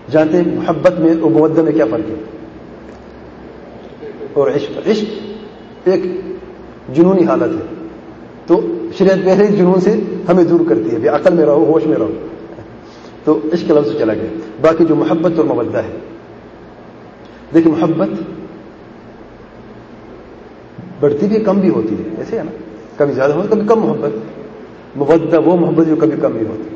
جانتے ہیں محبت میں اور مودہ میں کیا فرق ہے؟ اور عشق ایک جنونی حالت ہے، تو شریعت پہلے جنون سے ہمیں دور کرتی ہے، عقل میں رہو، ہوش میں رہو، تو عشق کا لفظ چلا گیا۔ باقی جو محبت اور مودہ ہے، دیکھیں محبت بڑھتی بھی کم بھی ہوتی ہے، ایسے ہے نا، کبھی زیادہ ہوتی کبھی کم محبت۔ مودہ وہ محبت جو کبھی کم بھی ہوتی۔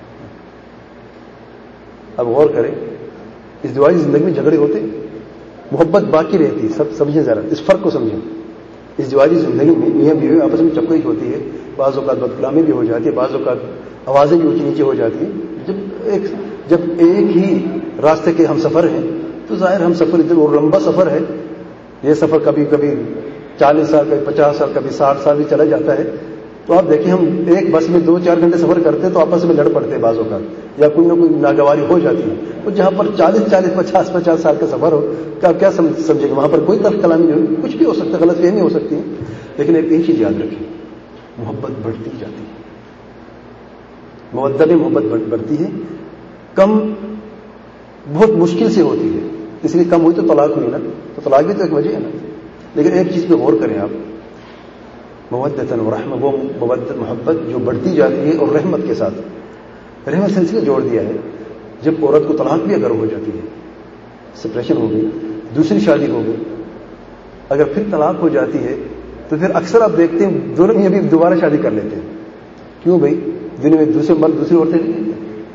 اب غور کریں، اس دعائی زندگی میں جھگڑے ہوتے، محبت باقی رہتی، سب سمجھیں ذرا، اس فرق کو سمجھیں۔ اس دعائی زندگی میں میاں بیوی آپس میں چپکئی ہوتی ہے، بعض اوقات بدکلامی بھی ہو جاتی ہے، بعض اوقات آوازیں بھی اونچی نیچے ہو جاتی ہیں۔ جب ایک ہی راستے کے ہم سفر ہیں تو ظاہر ہم سفر اتنا اور لمبا سفر ہے، یہ سفر کبھی کبھی 40 سال، کبھی 50 سال، کبھی 60 سال بھی چلا جاتا ہے، تو آپ دیکھیں ہم ایک بس میں 2-4 گھنٹے سفر کرتے ہیں تو آپس میں لڑ پڑتے ہیں بعض اوقات، یا کوئی نہ کوئی ناگواری ہو جاتی ہے۔ اور جہاں پر 40-50 سال کا سفر ہو تو آپ کیا سمجھیں گے؟ وہاں پر کوئی تلخ کلامی نہیں ہوگی، کچھ بھی ہو سکتا ہے، غلط فہمی ہو سکتی ہے، لیکن ایک چیز یاد رکھیں، محبت بڑھتی جاتی ہے، مودہ میں محبت بڑھتی ہے، کم بہت مشکل سے ہوتی ہے، اس لیے کم ہوئی تو طلاق ہوئی نا، تو طلاق بھی تو ایک وجہ ہے نا۔ لیکن ایک چیز پہ غور کریں آپ، مودۃ و رحمہ، وہ مودت محبت جو بڑھتی جاتی ہے اور رحمت کے ساتھ، رحمت سلسلے جوڑ دیا ہے۔ جب عورت کو طلاق بھی اگر ہو جاتی ہے، سپریشن ہو گئی، دوسری شادی ہو گئی، اگر پھر طلاق ہو جاتی ہے تو پھر اکثر آپ دیکھتے ہیں دونوں میں ابھی دوبارہ شادی کر لیتے ہیں۔ کیوں بھائی؟ دنیا میں دوسرے مرد دوسری عورتیں نہیں ہیں،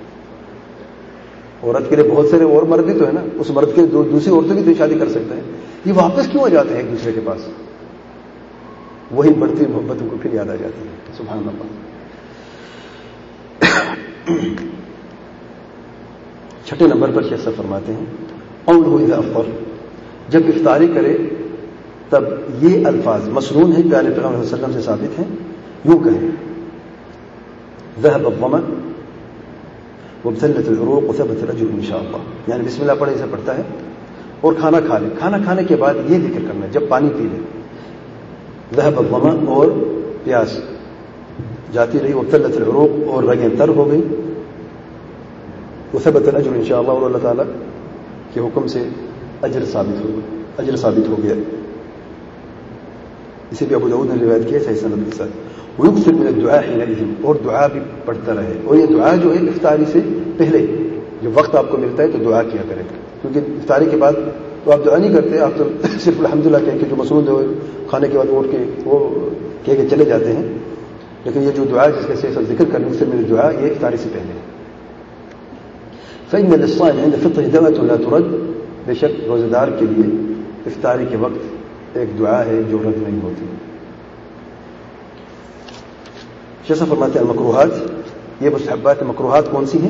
عورت کے لیے بہت سارے اور مرد بھی تو ہے نا، اس مرد کے دوسری عورتیں بھی تو شادی کر سکتے ہیں، یہ واپس کیوں آ جاتے ہیں ایک دوسرے کے پاس؟ وہی بڑھتی محبت ان کو پھر یاد آ جاتی ہے۔ سبحان اللہ۔ چھٹے نمبر پر شیخ صاحب فرماتے ہیں، قوله اذا افطر، جب افطاری کرے تب یہ الفاظ مسنون ہیں، پیارے پیغمبر صلی اللہ علیہ وسلم سے ثابت ہیں، یوں کہیں، ذهب الظمأ وابتلت العروق وثبت الاجر ان شاء اللہ، یعنی بسم اللہ پڑھے سے پڑھتا ہے اور کھانا کھا لے، کھانا کھانے کے بعد یہ ذکر کرنا ہے جب پانی پی لے، ذهب الظمأ، اور پیاس جاتی رہی، وابتلت العروق، اور رگیں تر ہو گئی، وثبت الاجر ان شاء اللہ، اور اللہ تعالیٰ کے حکم سے اجر ثابت ہو گیا۔ اسے بھی ابو داؤد نے روایت کیا صحیح سند کے ساتھ۔ ويكثر من الدعاء حينئذ، اور دعا بھی پڑھتا رہے، اور یہ دعا جو ہے افطاری سے پہلے جب وقت آپ کو ملتا ہے تو دعا کیا کرے، کیونکہ افطاری کے بعد تو آپ دعا نہیں کرتے، آپ تو صرف الحمدللہ کہہ کے جو مسنون ہے کھانے کے بعد اٹھ کے وہ کہہ کے چلے جاتے ہیں، لیکن یہ جو دعا جس کا صحیح ذکر کرنے سے میری دعا یہ افطاری سے پہلے۔ فإن للصائم عند فطره دعوة لا ترد، بے شک روزہ دار کے لیے افطاری کے وقت ایک دعا ہے جو رد نہیں ہوتی۔ شیخ صاحب فرماتے ہیں المکروہات، یہ مستحبات مکروہات کون سی ہیں؟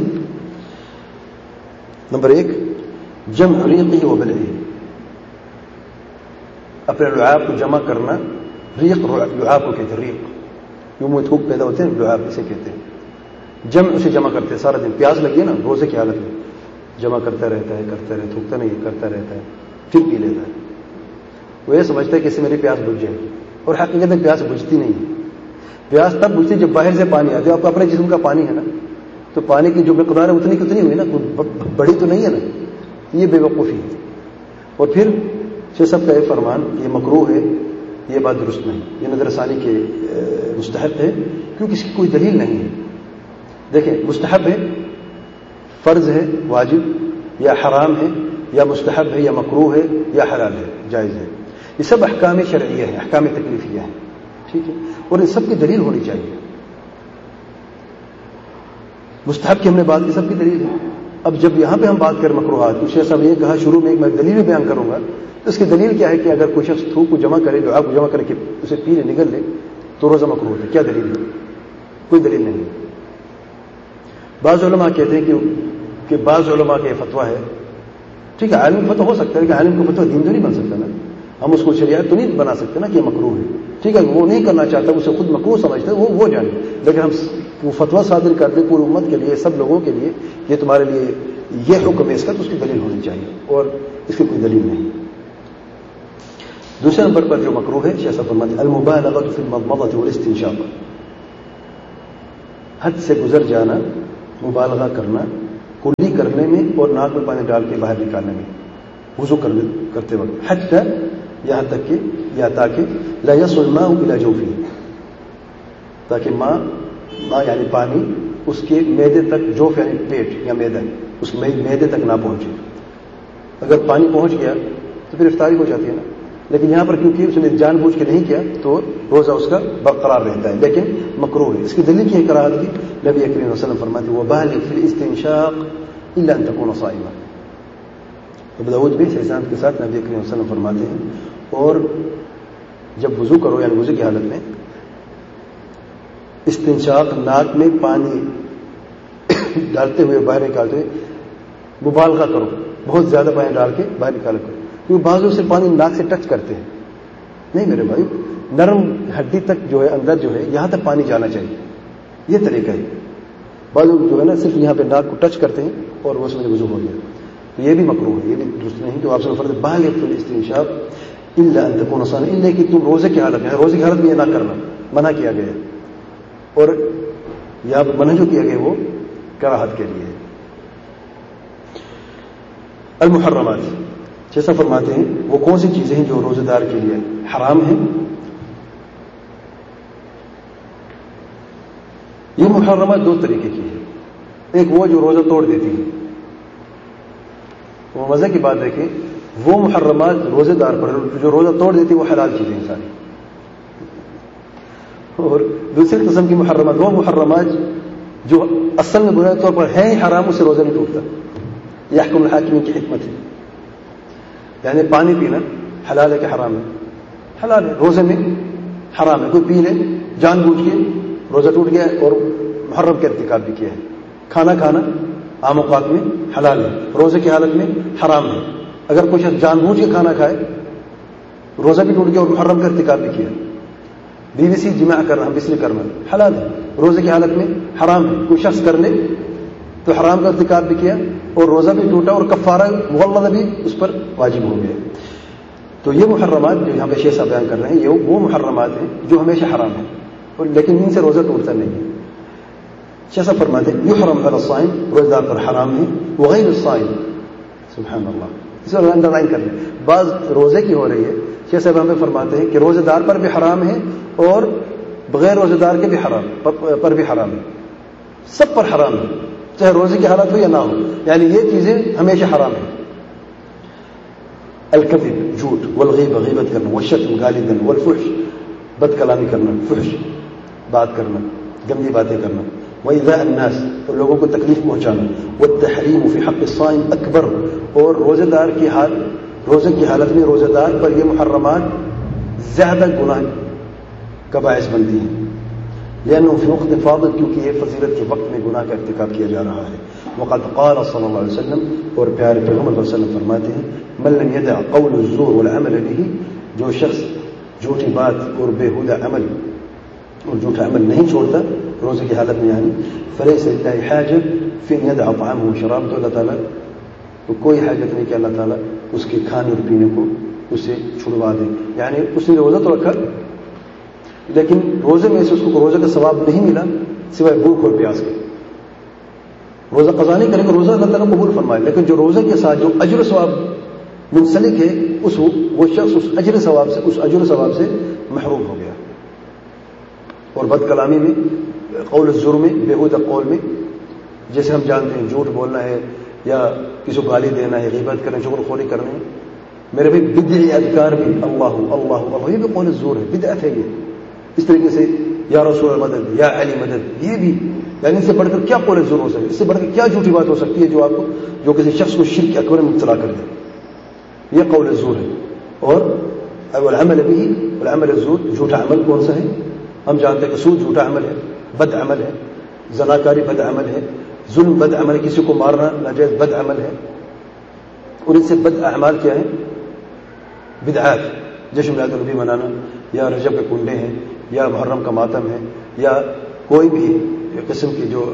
نمبر 1، جمع ریقہ و بلعہ، اپنے لعاب کو جمع کرنا، ریق لعاب کو کہتے ہیں، ریق یوں منہ تھوک پیدا ہوتے ہیں، لعاب اسے کہتے ہیں، جمع اسے جمع کرتے ہیں، سارا دن پیاس لگی ہے نا روزے کی حالت میں، جمع کرتا رہتا ہے، تھوکتا نہیں، کرتا رہتا ہے، پھر پی لیتا ہے، وہ یہ سمجھتا ہے کہ اس سے میری پیاس بجھ جائے گی، اور حقیقت میں پیاس بجھتی نہیں ہے، پیاس تب بجھتی جب باہر سے پانی آتا ہے، آپ کا اپنے جسم کا پانی ہے نا، تو پانی کی جو مقدار ہے اتنی کتنی ہوئی نا، بڑی تو نہیں ہے نا، یہ بے وقوفی ہے۔ اور پھر شیخ صاحب کا یہ فرمان یہ مکروہ ہے، یہ بات درست نہیں، یہ نظر ثانی کے مستحب ہے، کیونکہ اس کی کوئی دلیل نہیں ہے۔ دیکھیں مستحب ہے، فرض ہے، واجب یا حرام ہے، یا مستحب ہے یا مکروہ ہے یا حلال ہے، جائز ہے، یہ سب احکام شرعیہ ہیں، احکام تکلیفیہ ہیں، ٹھیک ہے، اور ان سب کی دلیل ہونی چاہیے۔ مستحب کی ہم نے بات کی، سب کی دلیل ہے۔ اب جب یہاں پہ ہم بات کریں مکروہات، تو شیخ صاحب نے یہ کہا شروع میں میں دلیل بیان کروں گا، تو اس کی دلیل کیا ہے کہ اگر کوئی شخص تھوک کو جمع کرے، دعا کو جمع کرے کہ اسے پی لے، نگل لے، تو روزہ مکروہ ہے، کیا دلیل ہے؟ کوئی دلیل نہیں ہے۔ بعض علماء کہتے ہیں کہ بعض علماء کا یہ فتویٰ ہے، ٹھیک ہے، عالم فتویٰ ہو سکتا ہے کہ عالم کا فتویٰ دین تو نہیں بن سکتا نا، ہم اس کو شریعت تو نہیں بنا سکتے نا کہ یہ مکروہ ہے، ٹھیک ہے، وہ نہیں کرنا چاہتا، اسے خود مکروہ سمجھتا ہے، وہ جانے، لیکن ہم وہ فتویٰ صادر کر دیں پوری امت کے لیے، سب لوگوں کے لیے، یہ تمہارے لیے یہ حکم ہے اس کا، تو اس کی دلیل ہونی چاہیے، اور اس کی کوئی دلیل نہیں۔ دوسرے نمبر پر جو مکروہ ہے، شیخ صاحب فرماتے ہیں المبالغۃ فی المضمضۃ والاستنشاق، حد سے گزر جانا، مبالغہ کرنا، کلی کرنے میں اور ناک میں پانی ڈال کے باہر نکالنے میں، وضو کرتے وقت، حتی یہاں تک کہ یا تاکہ لا یصل الماء الى جوفه، تاکہ ماء یعنی پانی اس کے معدے تک، جوف یعنی پیٹ یا معدہ، اس معدے تک نہ پہنچے. اگر پانی پہنچ گیا تو پھر افطاری ہو جاتی ہے نا. لیکن یہاں پر کیونکہ اس نے جان بوجھ کے نہیں کیا تو روزہ اس کا برقرار رہتا ہے، لیکن مکروہ ہے. اس کی دلیل کی کراہت کی نبی کریم صلی اللہ علیہ وسلم فرماتے ہیں وَبَالِغْ فِي الْإِسْتِنشَاقِ إِلَّا أَن تَكُونَ صَائِمًا. ابو داؤد بھی صحیح سند کے ساتھ نبی کریم صلی اللہ علیہ وسلم فرماتے ہیں اور جب وضو کرو یعنی وضو کی حالت میں استنشاق ناک میں پانی ڈالتے ہوئے باہر نکالتے ہوئے مبالغہ کرو، بہت زیادہ پانی ڈال کے باہر نکالا کرو، کیونکہ بعضوں سے پانی ناک سے ٹچ کرتے ہیں. نہیں میرے بھائی، نرم ہڈی تک جو ہے اندر جو ہے یہاں تک پانی جانا چاہیے، یہ طریقہ ہے. بعض لوگ جو ہے نا صرف یہاں پہ ناک کو ٹچ کرتے ہیں اور وہ سمجھ وضو ہو گیا، تو یہ بھی مکروہ ہے، یہ بھی درست نہیں. تو آپ سے فرض بالغ فی الاستنشاق الا ان تكون صائما، الا کہ تم روزے کی حالت میں، روزے کی حالت میں یہ نہ کرنا منع کیا گیا. اور یہاں پہ منع جو کیا گیا وہ کراہت کے لیے ہے. المحرمات جیسا فرماتے ہیں وہ کون سی چیزیں ہیں جو روزہ دار کے لیے حرام ہیں. یہ محرمات دو طریقے کی ہیں. ایک وہ جو روزہ توڑ دیتی ہے، وہ مزے کی بات دیکھیں، وہ محرمات روزے دار پر جو روزہ توڑ دیتی ہے وہ حلال چیزیں ہیں ساری. اور دوسری قسم کی محرمات وہ محرمات جو اصل میں بنیادی طور پر ہیں ہی حرام، اس سے روزہ نہیں ٹوٹتا. یہ احکام الحاکمین کی حکمت ہے. یعنی پانی پینا حلال ہے کہ حرام ہے؟ حلال ہے. روزے میں حرام ہے، کوئی پی لے جان بوجھ کے روزہ ٹوٹ گیا اور محرم کا ارتکاب بھی کیا ہے. کھانا کھانا عام اوقات میں حلال ہے، روزے کی حالت میں حرام ہے. اگر کوئی شخص جان بوجھ کے کھانا کھائے روزہ بھی ٹوٹ گیا اور محرم کا ارتکاب بھی کیا. بیوی سے جماع کرنا، بسری کرنا حلال ہے، روزے کی حالت میں حرام ہے. کوئی شخص کر لے تو حرام کا ارتکاب بھی کیا اور روزہ بھی ٹوٹا اور کفارہ مغلظہ بھی اس پر واجب ہو گیا. تو یہ محرمات جو یہاں پہ شیخ صاحب بیان کر رہے ہیں یہ وہ محرمات ہیں جو ہمیشہ حرام ہیں، لیکن ان سے روزہ ٹوٹتا نہیں ہے. شیخ صاحب فرماتے ہیں یحرم علی الصائم، روزہ دار پر حرام ہے، وغیر الصائم، سبحان اللہ، اس کو انڈر لائن کر لیں. بعض روزے کی ہو رہی ہے، شیخ صاحب ہمیں فرماتے ہیں کہ روزہ دار پر بھی حرام ہے اور بغیر روزہ دار کے بھی حرام پر بھی حرام ہے، سب پر حرام ہے، چاہے روزے کی حالت ہو یا نہ ہو. یعنی یہ چیزیں ہمیشہ حرام ہیں. الکذب جھوٹ، والغیبہ غیبت کرنا، والشتم گالی دینا، والفحش بد کلامی کرنا، فحش بات کرنا، گندی باتیں کرنا، وإيذاء الناس اور لوگوں کو تکلیف پہنچانا، والتحریم فی حق الصائم اکبر اور روزے دار کی روزے کی حالت میں روزے دار پر یہ محرمات زیادہ گناہ کا باعث بنتی ہیں. لأنه في وقت فاضل، کیونکہ یہ فضیلت کے وقت میں گناہ کا ارتکاب کیا جا رہا ہے. وقد قال صلی اللہ علیہ وسلم، اور پیارے پیغمبر صلی اللہ علیہ وسلم فرماتے ہیں من لم يدع قول الزور والعمل به، جو شخص جھوٹی بات اور بیہودہ عمل اور جھوٹا عمل نہیں چھوڑتا روزے کی حالت میں، یعنی فليس لله حاجة في ان يدع طعامه وشرابه، تو اللہ تعالیٰ کو کوئی حاجت نہیں کہ اللہ تعالیٰ اس کے کھانے اور پینے کو اسے چھڑوا دے. یعنی اس نے روزہ تو رکھا لیکن روزے میں سے اس کو روزے کا ثواب نہیں ملا سوائے بھوک اور پیاس کے. روزہ قضا نہیں کرے گا، روزہ اللہ تعالیٰ قبول فرمائے، لیکن جو روزے کے ساتھ جو اجر و ثواب منسلک ہے وہ شخص اس اجر و ثواب سے محروم ہو گیا. اور بد کلامی میں، قول الزور میں، بیہودہ قول میں، جیسے ہم جانتے ہیں جھوٹ بولنا ہے یا کسی کو گالی دینا ہے، غیبت کرنا، چغل خوری کرنا ہے. میرے بھائی بدعی اذکار بھی اللہ اللہ اللہ، یہ بھی قول الزور ہے، بدعت ہے. یہ اس طریقے سے یا رسول اللہ مدد، یا علی مدد، یہ بھی، یعنی اس سے بڑھ کر کیا قول الزور ہو سکتی ہے؟ اس سے بڑھ کر کیا جھوٹی بات ہو سکتی ہے جو کسی شخص کو شرک اکبر میں مبتلا کر دے؟ یہ قول الزور ہے. اور العمل به، العمل الزور، جھوٹا عمل کون سا ہے؟ ہم جانتے ہیں کہ سود جھوٹا عمل ہے، بد عمل ہے، زناکاری بد عمل ہے، ظلم بد عمل ہے، کسی کو مارنا ناجائز بد عمل ہے. اور ان سے بد اعمال کیا ہیں؟ بدعات، جشن میلاد النبی منانا، یا رجب کے کنڈے ہیں، یا محرم کا ماتم ہے، یا کوئی بھی قسم کی جو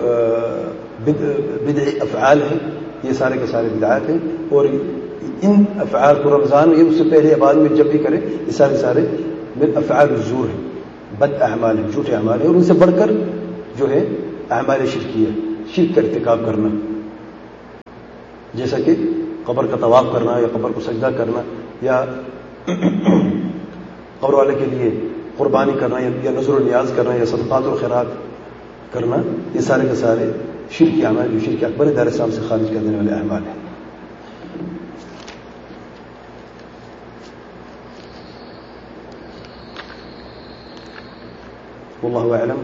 بدعی افعال ہیں، یہ سارے کے سارے بدعات ہیں. اور ان افعال کو رمضان میں، اس سے پہلے بعد میں جب بھی کرے، یہ سارے افعال الزور ہیں، بد اعمال ہیں، جھوٹے اعمال ہیں. اور ان سے بڑھ کر جو ہے اعمال شرکیہ، شرک کا ارتکاب کرنا. جیسا کہ قبر کا طواف کرنا یا قبر کو سجدہ کرنا یا قبر والے کے لیے قربانی کرنا یا نذر و نیاز کرنا یا صدقات و خیرات کرنا، یہ سارے کے سارے شرک کے اعمال جو شرک اکبر دار اسلام سے خارج کر دینے والے اعمال ہیں. والله أعلم.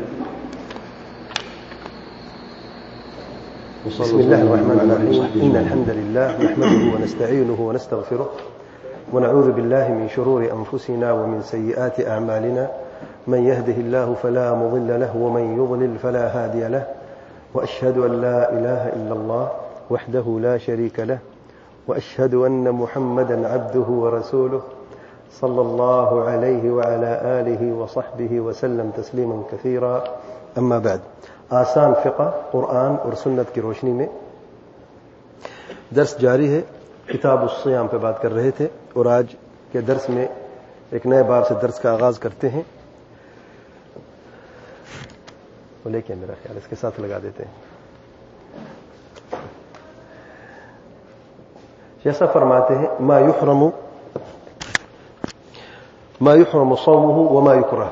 بسم الله الرحمن الرحيم. إن الحمد لله نحمده ونستعينه ونستغفره ونعوذ بالله من شرور أنفسنا ومن سيئات أعمالنا، من يهده الله فلا مضل له ومن يضلل فلا هادي له، وأشهد أن لا إله إلا الله وحده لا شريك له، وأشهد أن محمدا عبده ورسوله صلى الله عليه وعلى آله وصحبه وسلم تسليما كثيرا. أما بعد، آسان فقہ قرآن اور سنت کی روشنی میں درس جاری ہے. کتاب الصیام پہ بات کر رہے تھے اور آج کے درس میں ایک نئے باب سے درس کا آغاز کرتے ہیں. وہ لے کے میرا خیال اس کے ساتھ لگا دیتے ہیں. جیسا فرماتے ہیں ما يحرم صومه وما يكره.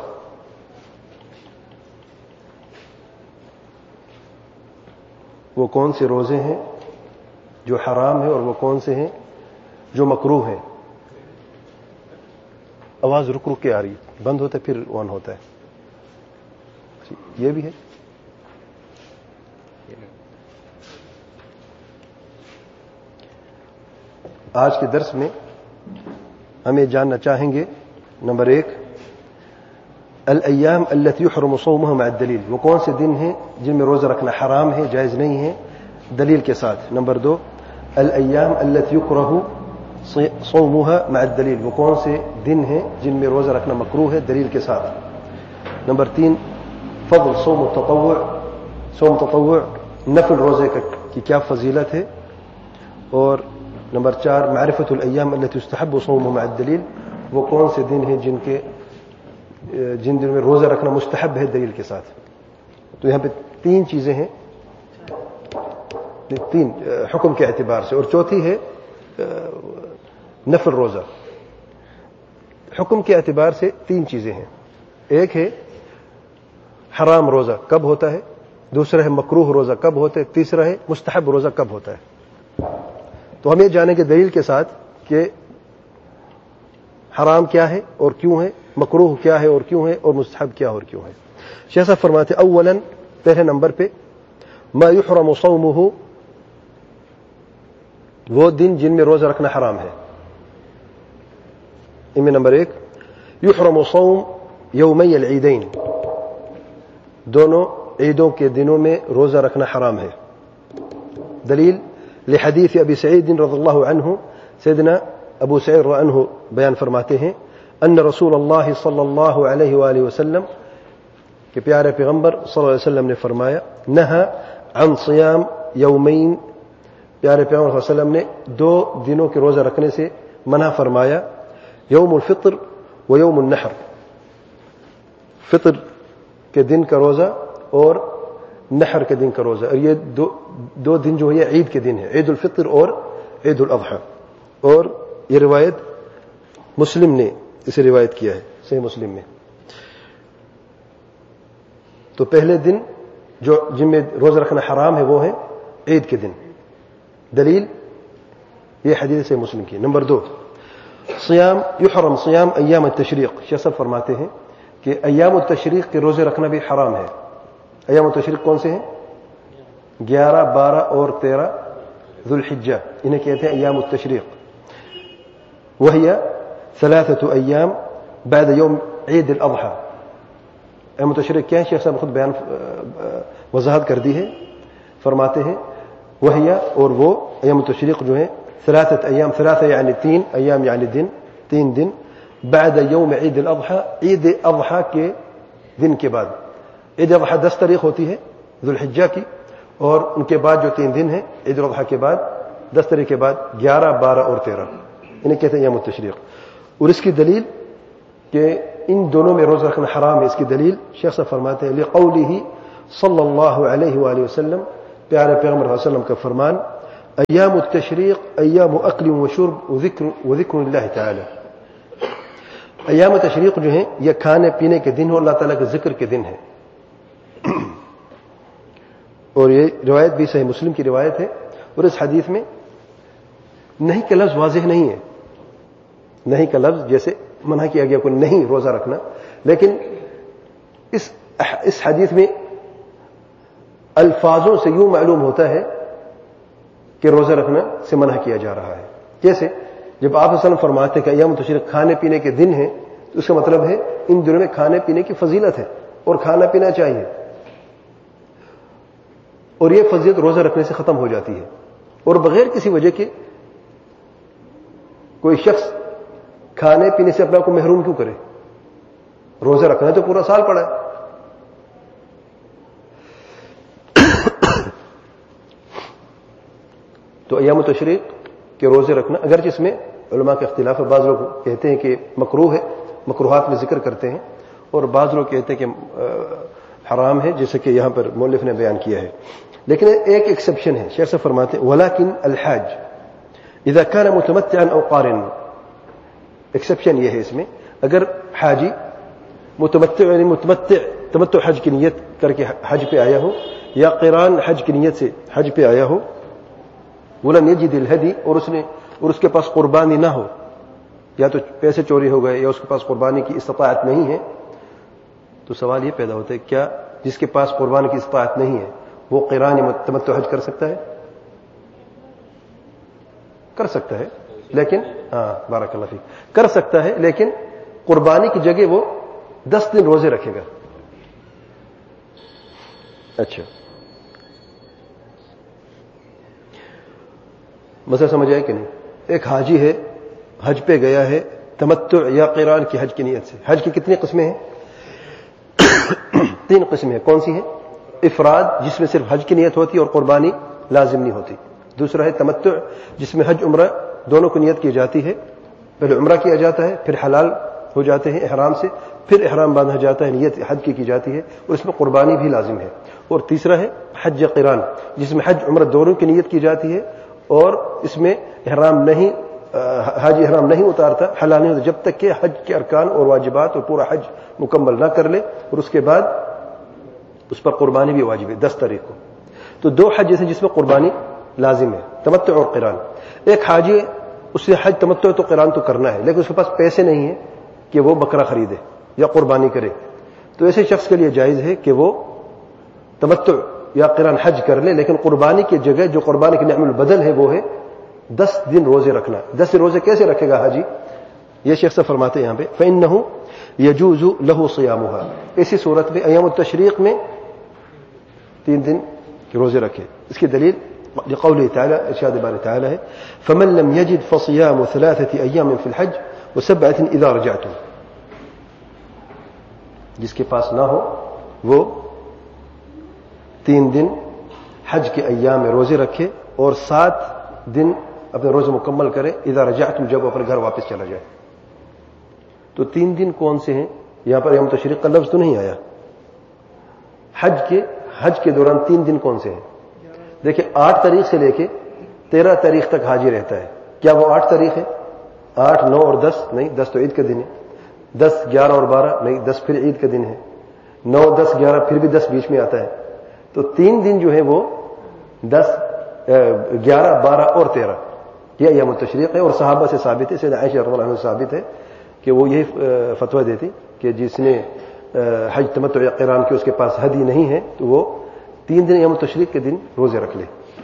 وہ کون سے روزے ہیں جو حرام ہیں اور وہ کون سے ہیں جو مکروہ ہیں. آواز رک رک کے آ رہی ہے، بند ہوتا ہے پھر آن ہوتا ہے. یہ بھی ہے. آج کے درس میں ہمیں جاننا چاہیں گے نمبر 1 الایام التي يحرم صومها مع الدلیل. وہ کون سے دن ہیں جن میں روزہ رکھنا حرام ہے، جائز نہیں ہے، دلیل کے ساتھ. نمبر 2 الایام التي يكره صومها مع الدلیل. وہ کون سے دن ہیں جن میں روزہ رکھنا مکروہ ہے، دلیل کے ساتھ. نمبر 3 فضل صوم تطوع نفل روزے کی کیا فضیلت ہے. اور نمبر 4 معرفت الایام التي يستحب صومها مع الدلیل. وہ کون سے دن ہیں جن دن میں روزہ رکھنا مستحب ہے، دلیل کے ساتھ. تو یہاں پہ 3 چیزیں ہیں، 3 حکم کے اعتبار سے، اور چوتھی ہے نفل روزہ. حکم کے اعتبار سے 3 چیزیں ہیں. ایک ہے حرام روزہ کب ہوتا ہے، دوسرا ہے مکروہ روزہ کب ہوتا ہے، تیسرا ہے مستحب روزہ کب ہوتا ہے. تو ہم یہ جانیں کہ دلیل کے ساتھ کہ حرام کیا ہے اور کیوں ہے، مکروہ کیا ہے اور کیوں ہے، اور مستحب کیا اور کیوں ہے. شیخ صاحب فرماتے اولا پہلے نمبر پہ ما يحرم صومه، وہ دن جن میں روزہ رکھنا حرام ہے. ان میں نمبر 1 يحرم صوم یومی العیدین. دونوں عیدوں کے دنوں میں روزہ رکھنا حرام ہے. دلیل لحدیث ابی سعید رضی اللہ عنہ، سیدنا ابو سعید رضی اللہ عنہ بیان فرماتے ہیں ان رسول اللہ صلی اللہ علیہ وآلہ وسلم کہ پیارے پیغمبر صلی اللہ علیہ وسلم نے فرمایا نہا عن صیام یومین. پیارے پیغمبر صلی اللہ علیہ وسلم نے 2 دنوں کے روزہ رکھنے سے منع فرمایا، یوم الفطر و یوم النحر. فطر کے دن کا روزہ اور نحر کے دن کا روزہ. اور یہ دو دن جو ہے عید کے دن ہے، عید الفطر اور عید الاضحیٰ. اور یہ روایت مسلم نے اسے روایت کیا ہے، صحیح مسلم میں. تو پہلے دن جن میں روزہ رکھنا حرام ہے وہ ہے عید کے دن. دلیل یہ حدیث صحیح مسلم کی. نمبر 2 صیام يحرم صیام ایام التشریق. شیخ صاحب فرماتے ہیں کہ ایام التشریق کے روزے رکھنا بھی حرام ہے. ایام التشریق کون سے ہیں؟ 11 12 اور 13 ذو الحجہ، انہیں کہتے ہیں ایام التشریق. وهي 3 ایام بعد یوم عید الاضحیٰ. ایام التشریق کیا ہے؟ شیخ صاحب خود بیان وضاحت کر دی ہے. فرماتے ہیں وهي، اور وہ ایام التشریق جو ہیں 3 ایام، 3 یعنی 3 ایام یعنی دن، 3 دن بعد یوم عید الاضحیٰ، عید اضحیٰ کے دن کے بعد. عید الاضحیٰ 10 تاریخ ہوتی ہے ذو الحجہ کی، اور ان کے بعد جو 3 دن ہیں عید الاضحیٰ کے بعد 10 تاریخ کے بعد 11 12 اور 13، انہیں کہتے ہیں ایام التشریق. اور اس کی دلیل کہ ان دونوں میں روزہ رکھنا حرام ہے، اس کی دلیل شیخ صاحب فرماتے ہیں لقولہ صلی اللہ علیہ وآلہ وسلم، پیارے پیغمبر صلی اللہ علیہ وسلم کا فرمان ایام التشریق ایام اکل وشرب وذکر اللہ تعالی. ایام تشریق جو ہیں یہ کھانے پینے کے دن اور اللہ تعالیٰ کے ذکر کے دن ہیں. اور یہ روایت بھی صحیح مسلم کی روایت ہے. اور اس حدیث میں نہیں کا لفظ واضح نہیں ہے. نہیں کا لفظ جیسے منع کیا گیا کوئی نہیں روزہ رکھنا، لیکن اس حدیث میں الفاظوں سے یوں معلوم ہوتا ہے کہ روزہ رکھنا سے منع کیا جا رہا ہے. جیسے جب آپ صلی اللہ علیہ وسلم فرماتے ہیں کہ ایام تشریق کھانے پینے کے دن ہیں، تو اس کا مطلب ہے ان دنوں میں کھانے پینے کی فضیلت ہے اور کھانا پینا چاہیے. اور یہ فضیلت روزہ رکھنے سے ختم ہو جاتی ہے. اور بغیر کسی وجہ کے کوئی شخص کھانے پینے سے اپنے آپ کو محروم کیوں کرے؟ روزہ رکھنا تو پورا سال پڑا ہے. تو ایام تشریق کے روزے رکھنا، اگرچہ اس میں علماء کے اختلاف ہے. بعض لوگ کہتے ہیں کہ مکروہ ہے، مکروہات میں ذکر کرتے ہیں، اور بعض لوگ کہتے ہیں کہ حرام ہے، جیسے کہ یہاں پر مؤلف نے بیان کیا ہے. لیکن ایک ایکسیپشن ہے. شیخ صاحب فرماتے ہیں ولیکن الحاج اذا كان متمتعا او قارن. ایکسیپشن یہ ہے اس میں، اگر حاجی تمتع حج کی نیت کر کے حج پہ آیا ہو، یا قران حج کی نیت سے حج پہ آیا ہو، ولم یجد الہدی، اور اس کے پاس قربانی نہ ہو، یا تو پیسے چوری ہو گئے یا اس کے پاس قربانی کی استطاعت نہیں ہے، تو سوال یہ پیدا ہوتا ہے کیا جس کے پاس قربانی کی استطاعت نہیں ہے وہ قران تمتع حج کر سکتا ہے؟ کر سکتا ہے، لیکن بارک اللہ فیک، کر سکتا ہے، لیکن قربانی کی جگہ وہ 10 دن روزے رکھے گا. اچھا، مسئلہ سمجھ آئے کہ نہیں؟ ایک حاجی ہے، حج پہ گیا ہے تمتع یا قران کی حج کی نیت سے. حج کی کتنی قسمیں ہیں؟ 3 قسمیں ہیں. کون سی ہیں؟ افراد، جس میں صرف حج کی نیت ہوتی اور قربانی لازم نہیں ہوتی. دوسرا ہے تمتع، جس میں حج عمرہ دونوں کو نیت کی جاتی ہے. پہلے عمرہ کیا جاتا ہے، پھر حلال ہو جاتے ہیں احرام سے، پھر احرام باندھا جاتا ہے، نیت حج کی جاتی ہے، اور اس میں قربانی بھی لازم ہے. اور تیسرا ہے حج قران، جس میں حج عمرہ دونوں کی نیت کی جاتی ہے، اور اس میں حاجی احرام نہیں اتارتا، حلال نہیں ہوتا جب تک کہ حج کے ارکان اور واجبات اور پورا حج مکمل نہ کر لے، اور اس کے بعد اس پر قربانی بھی واجب ہے 10 تاریخ کو. تو 2 حج جیسے جس میں قربانی لازم ہے، تمتع اور قران. ایک حاجی اس نے حج تمتع تو قران تو کرنا ہے، لیکن اس کے پاس پیسے نہیں ہیں کہ وہ بکرا خریدے یا قربانی کرے، تو ایسے شخص کے لیے جائز ہے کہ وہ تمتع یا قران حج کر لے، لیکن قربانی کی جگہ جو قربانی کی نعم البدل ہے وہ ہے 10 دن روزے رکھنا. 10 دن روزے کیسے رکھے گا حاجی؟ یہ شیخ سے فرماتے ہیں یہاں پہ فإنه يجوز له صيامها. اسی صورت میں ایام التشریق میں 3 دن کے روزے رکھے. اس کی دلیل لقوله تعالی، ارشاد باری تعالی ہے فمن لم يجد فصيام 3 أيام في الحج و7 إذا رجعتم. جس کے پاس نہ ہو وہ 3 دن حج کے ایام میں روزے رکھے اور 7 دن اپنے روزے مکمل کرے اذا رجعتم، جب وہ اپنے گھر واپس چلا جائے. تو 3 دن کون سے ہیں؟ یہاں پر ایام تشریق کا لفظ تو نہیں آیا. حج کے دوران 3 دن کون سے ہیں؟ دیکھیں 8 تاریخ سے لے کے 13 تاریخ تک حاجی رہتا ہے. کیا وہ 8 تاریخ ہے؟ 8، 9 اور 10 نہیں، 10 تو عید کا دن ہے. 10، 11 اور 12 نہیں، 10 پھر عید کا دن ہے. 9، 10، 11 پھر بھی 10 بیچ میں آتا ہے. تو 3 دن جو ہے وہ 10، 11، 12 اور 13 یہ ایام التشریق ہے. اور صحابہ سے ثابت ہے، سیدنا عائشہ رضی اللہ عنہا سے ثابت ہے کہ وہ یہی فتویٰ دیتی کہ جس نے حج تمتع یا قران کی اس کے پاس ہدی نہیں ہے تو وہ 3 دن ایام التشریق کے دن روزے رکھ لے.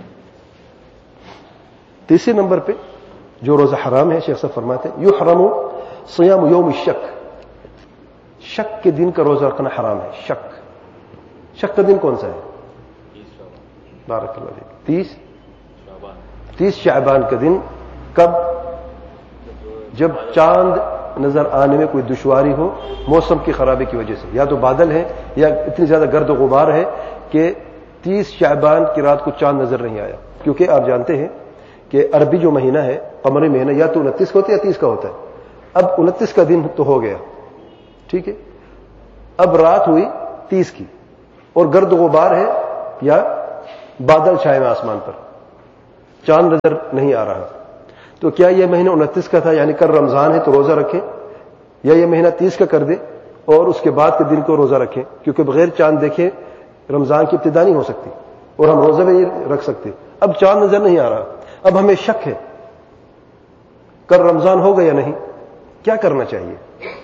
تیسرے نمبر پہ جو روزہ حرام ہے، شیخ صاحب فرماتے ہیں یحرم صیام یوم الشک. شک کے دن کا روزہ رکھنا حرام ہے. شک کا دن کون سا ہے؟ بارک اللہ فیک. 30 شعبان کا دن. کب؟ جب چاند نظر آنے میں کوئی دشواری ہو موسم کی خرابی کی وجہ سے، یا تو بادل ہے یا اتنی زیادہ گرد و غبار ہے کہ 30 شعبان کی رات کو چاند نظر نہیں آیا. کیونکہ آپ جانتے ہیں کہ عربی جو مہینہ ہے، قمری مہینہ، یا تو 29 کا ہوتا ہے یا 30 کا ہوتا ہے. اب 29 کا دن تو ہو گیا، ٹھیک ہے، اب رات ہوئی 30 کی اور گرد و غبار ہے یا بادل چھائے ہوئے آسمان پر. چاند نظر نہیں آ رہا، تو کیا یہ مہینہ 29 کا تھا یعنی کل رمضان ہے تو روزہ رکھیں، یا یہ مہینہ 30 کا کر دیں اور اس کے بعد کے دن کو روزہ رکھیں؟ کیونکہ بغیر چاند دیکھے رمضان کی ابتدا نہیں ہو سکتی اور ہم روزہ بھی نہیں رکھ سکتے۔ اب چاند نظر نہیں آ رہا، اب ہمیں شک ہے کل رمضان ہوگا یا نہیں، کیا کرنا چاہیے؟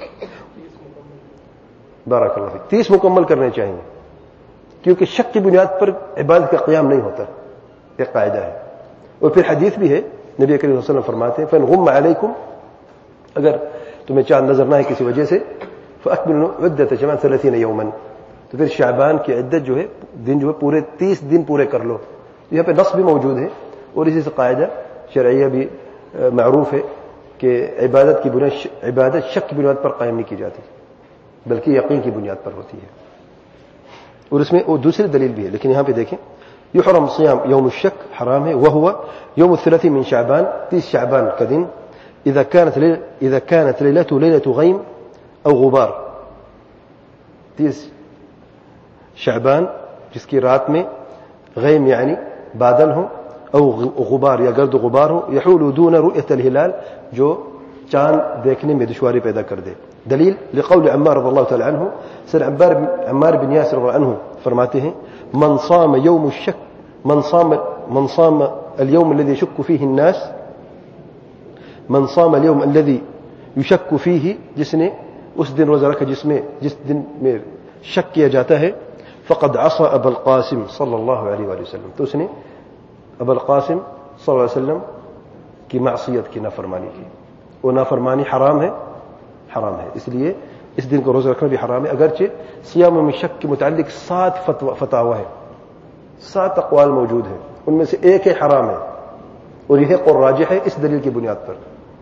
30 مکمل کرنے چاہیے، کیونکہ شک کی بنیاد پر عبادت کا قیام نہیں ہوتا، ایک قاعدہ ہے۔ اور پھر حدیث بھی ہے، نبی کریم صلی اللہ علیہ وسلم فرماتے ہیں فَإِنْ غُمَّ عَلَيْكُمْ، اگر تمہیں چاند نظر نہ ہے کسی وجہ سے، فَأَكْمِلُوا عِدَّةَ شَعْبَانَ 30 يَوْمًا، تو پھر شعبان کی عدت جو ہے دن جو ہے پورے 30 دن پورے کر لو۔ یہاں پہ نص بھی موجود ہے اور اسی سے قاعدہ شرعیہ بھی معروف ہے کہ عبادت شک کی بنیاد پر قائم نہیں کی جاتی بلکہ یقین کی بنیاد پر ہوتی ہے۔ اور اس میں اور دوسری دلیل بھی ہے، لیکن یہاں پہ دیکھیں یحرم صیام یوم الشک، حرام ہے، وہو یوم الثلاثی من شعبان، 30 شعبان کا دن، اذا كانت لیلته لیلۃ غیم او غبار، 30 شعبان جس کی رات میں غیم یعنی بادل ہو، او غبار یا گرد و غبار ہو، یحول دون رؤیت الہلال، جو چاند دیکھنے میں دشواری پیدا کر دے۔ دلیل لقول عمار رضی اللہ تعالی عنہ، سر عمار بن یاسر رضی اللہ عنہ فرماتے ہیں من صام یوم الشک، من صام اليوم الذي يشك فيه الناس، من صام اليوم الذي يشك فيه، جس نے اس دن روزہ رکھا جس دن میں شک کیا جاتا ہے، فقد عصى ابا القاسم صلی اللہ علیہ وآلہ وسلم، تو اس نے ابا القاسم صلی اللہ علیہ وسلم کی معصیت کی، نافرمانی کی، وہ نافرمانی حرام ہے، اس لیے اس دن کو روزہ رکھنا بھی حرام ہے۔ اگرچہ صیام میں شک کے متعلق 7 فتاوی ہے، 7 اقوال موجود ہیں، ان میں سے ایک ہے حرام ہے، اور یہ قول راجح ہے اس دلیل کی بنیاد پر۔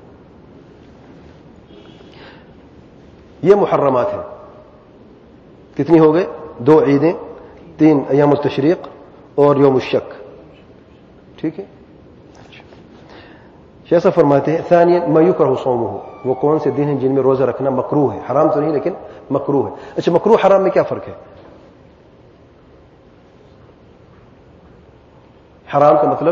یہ محرمات ہیں، کتنی ہو گئے؟ 2 عیدیں، 3 ایام التشریق اور یوم الشک، ٹھیک ہے۔ شیخ فرماتے ہیں ثانیاً ما یکرہ صومہ، وہ کون سے دن ہیں جن میں روزہ رکھنا مکروہ ہے، حرام تو نہیں لیکن مکروہ ہے۔ اچھا، مکروہ حرام میں کیا فرق ہے؟ حرام کا مطلب،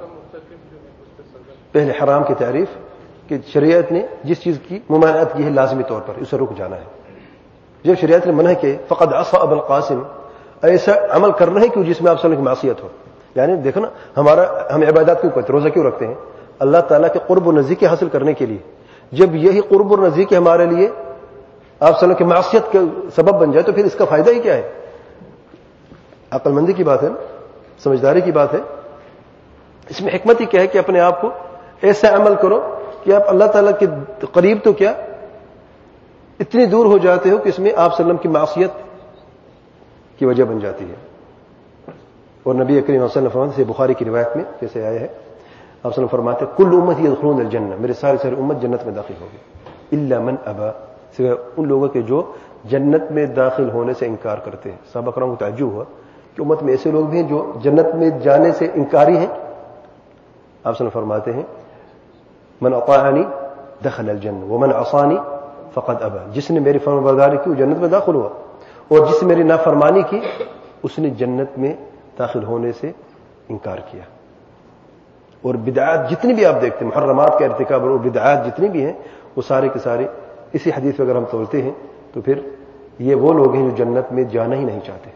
پہلے حرام کی تعریف کہ شریعت نے جس چیز کی ممانعت کی ہے لازمی طور پر اسے رک جانا ہے۔ جب شریعت نے منع کہ فقد عصى ابا القاسم، ایسا عمل کرنا ہے کہ جس میں آپ صلی اللہ کی معصیت ہو، یعنی دیکھو نا ہم عبادات کیوں کرتے، روزہ کیوں رکھتے ہیں؟ اللہ تعالیٰ کے قرب و نزدیکی حاصل کرنے کے لیے۔ جب یہی قرب و نزدیکی ہمارے لیے آپ صلی اللہ کی معصیت کا سبب بن جائے تو پھر اس کا فائدہ ہی کیا ہے؟ عقل مندی کی بات ہے، سمجھداری کی بات ہے۔ اس میں حکمت ہی کیا ہے کہ اپنے آپ کو ایسا عمل کرو کہ آپ اللہ تعالیٰ کے قریب تو کیا اتنی دور ہو جاتے ہو کہ اس میں آپ صلی اللہ علیہ وسلم کی معصیت کی وجہ بن جاتی ہے۔ اور نبی کریم صلی اللہ علیہ وسلم سے بخاری کی روایت میں جیسے آیا ہے، آپ صلی اللہ علیہ وسلم فرماتے ہیں کل امتی یدخلون الجنہ، میرے ساری امت جنت میں داخل ہوگی، الا من ابا، سوائے ان لوگوں کے جو جنت میں داخل ہونے سے انکار کرتے ہیں۔ صحابہ کرام کو تعجب ہوا کہ امت میں ایسے لوگ بھی ہیں جو جنت میں جانے سے انکاری ہیں۔ آپ صلی اللہ علیہ وسلم فرماتے ہیں من اطاعنی دخل الجنہ ومن عصانی فقد ابا، جس نے میری فرمانبرداری کی وہ جنت میں داخل ہوا، اور جس نے میری نافرمانی کی اس نے جنت میں داخل ہونے سے انکار کیا۔ اور بدعات جتنی بھی آپ دیکھتے ہیں، محرمات کا ارتکاب اور بدعات جتنی بھی ہیں، وہ سارے کے سارے اسی حدیث میں اگر ہم تولتے ہیں تو پھر یہ وہ لوگ ہیں جو جنت میں جانا ہی نہیں چاہتے۔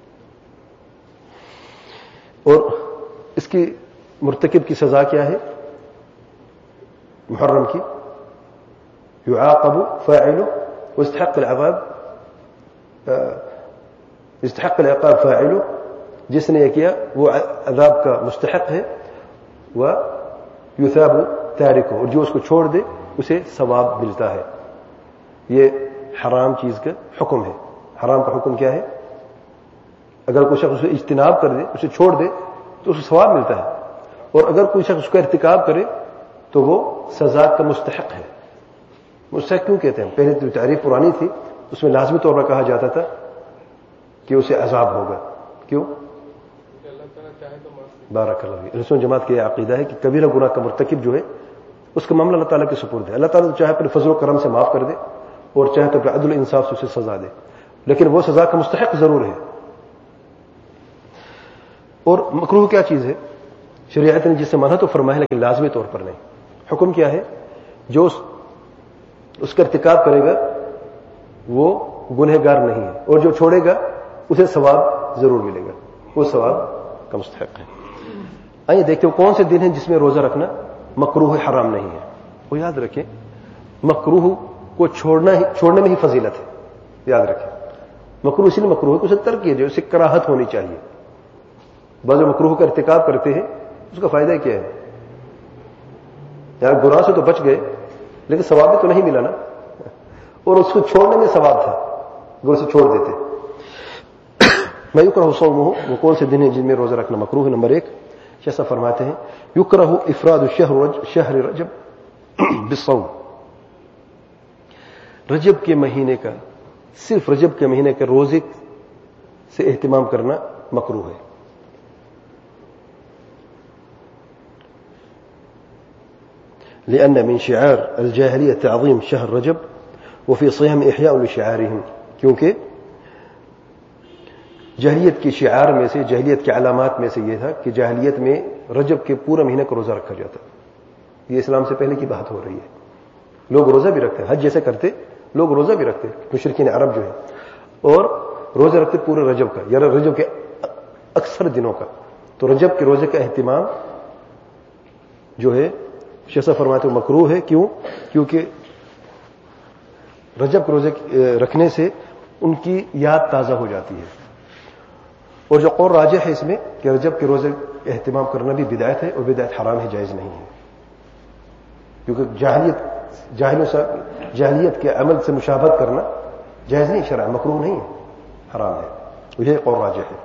اور اس کی مرتکب کی سزا کیا ہے؟ محرم کی يعاقب فاعله واستحق العقاب فاعله، جس نے یہ کیا وہ عذاب کا مستحق ہے، ويثاب تاركه، اور جو اس کو چھوڑ دے اسے ثواب ملتا ہے۔ یہ حرام چیز کا حکم ہے۔ حرام کا حکم کیا ہے؟ اگر کوئی شخص اسے اجتناب کر دے، اسے چھوڑ دے تو اسے ثواب ملتا ہے، اور اگر کوئی شخص اس کا ارتکاب کرے تو وہ سزا کا مستحق ہے۔ مستحق کیوں کہتے ہیں؟ پہلے جو تعریف پرانی تھی اس میں لازمی طور پر کہا جاتا تھا کہ اسے عذاب ہوگا۔ کیوں؟ بارک اللہ فیک۔ رسول جماعت کی عقیدہ ہے کہ کبیرہ گناہ کا مرتکب جو ہے اس کا معاملہ اللہ تعالیٰ کے سپرد ہے۔ اللہ تعالیٰ چاہے اپنے فضل و کرم سے معاف کر دے اور چاہے تو اپنے عدل و انصاف سے اسے سزا دے، لیکن وہ سزا کا مستحق ضرور ہے۔ اور مکروہ کیا چیز ہے؟ شریعت نے جس سے منع تو فرمایا لیکن لازمی طور پر نہیں. حکم کیا ہے؟ جو اس کا ارتکاب کرے گا وہ گنہگار نہیں ہے، اور جو چھوڑے گا اسے ثواب ضرور ملے گا، وہ ثواب کا مستحق ہے. آئیے دیکھتے ہو کون سے دن ہیں جس میں روزہ رکھنا مکروہ حرام نہیں ہے. وہ یاد رکھیں مکروہ کو چھوڑنے میں ہی فضیلت ہے. یاد رکھیں مکروہ اس لیے مکروہ ہے کہ اسے ترک کیجیے، اسے کراہت ہونی چاہیے. بعض مکروہ کا ارتکاب کرتے ہیں، اس کا فائدہ کیا ہے؟ یار گناہ سے تو بچ گئے لیکن ثواب بھی تو نہیں ملا نا، اور اس کو چھوڑنے میں ثواب تھا وہ اسے چھوڑ دیتے. میں یکرہ صومہ، وہ کون سے دن ہیں جن میں روزہ رکھنا مکروہ ہے؟ نمبر 1 شیخ صاحب فرماتے ہیں یکرہ افراد شہر رجب بالصوم. رجب کے مہینے کا، صرف رجب کے مہینے کے روزے سے اہتمام کرنا مکروہ ہے. لأن من شعار الجاهلية تعظيم شهر رجب وفي صيام إحياء لشعارهم، کیونکہ جاہلیت کی شعار میں سے، جاہلیت کی علامات میں سے یہ تھا کہ جاہلیت میں رجب کے پورا مہینہ کا روزہ رکھا جاتا. یہ اسلام سے پہلے کی بات ہو رہی ہے. لوگ روزہ بھی رکھتے ہیں، حج جیسے کرتے لوگ روزہ بھی رکھتے، مشرکین عرب جو ہے، اور روزہ رکھتے پورے رجب کا، یا رجب کے اکثر دنوں کا. تو رجب کے روزے کا اہتمام جو ہے شیخ صاحب فرماتے ہیں مکروہ ہے. کیوں؟ کیونکہ رجب کے روزے رکھنے سے ان کی یاد تازہ ہو جاتی ہے. اور جو قول راجح ہے اس میں کہ رجب کے روزے اہتمام کرنا بھی بدعت ہے، اور بدعت حرام ہے، جائز نہیں ہے. کیونکہ جاہلیت کے عمل سے مشابہت کرنا جائز نہیں، شرع مکروہ نہیں ہے، حرام ہے. یہ قول راجح ہے.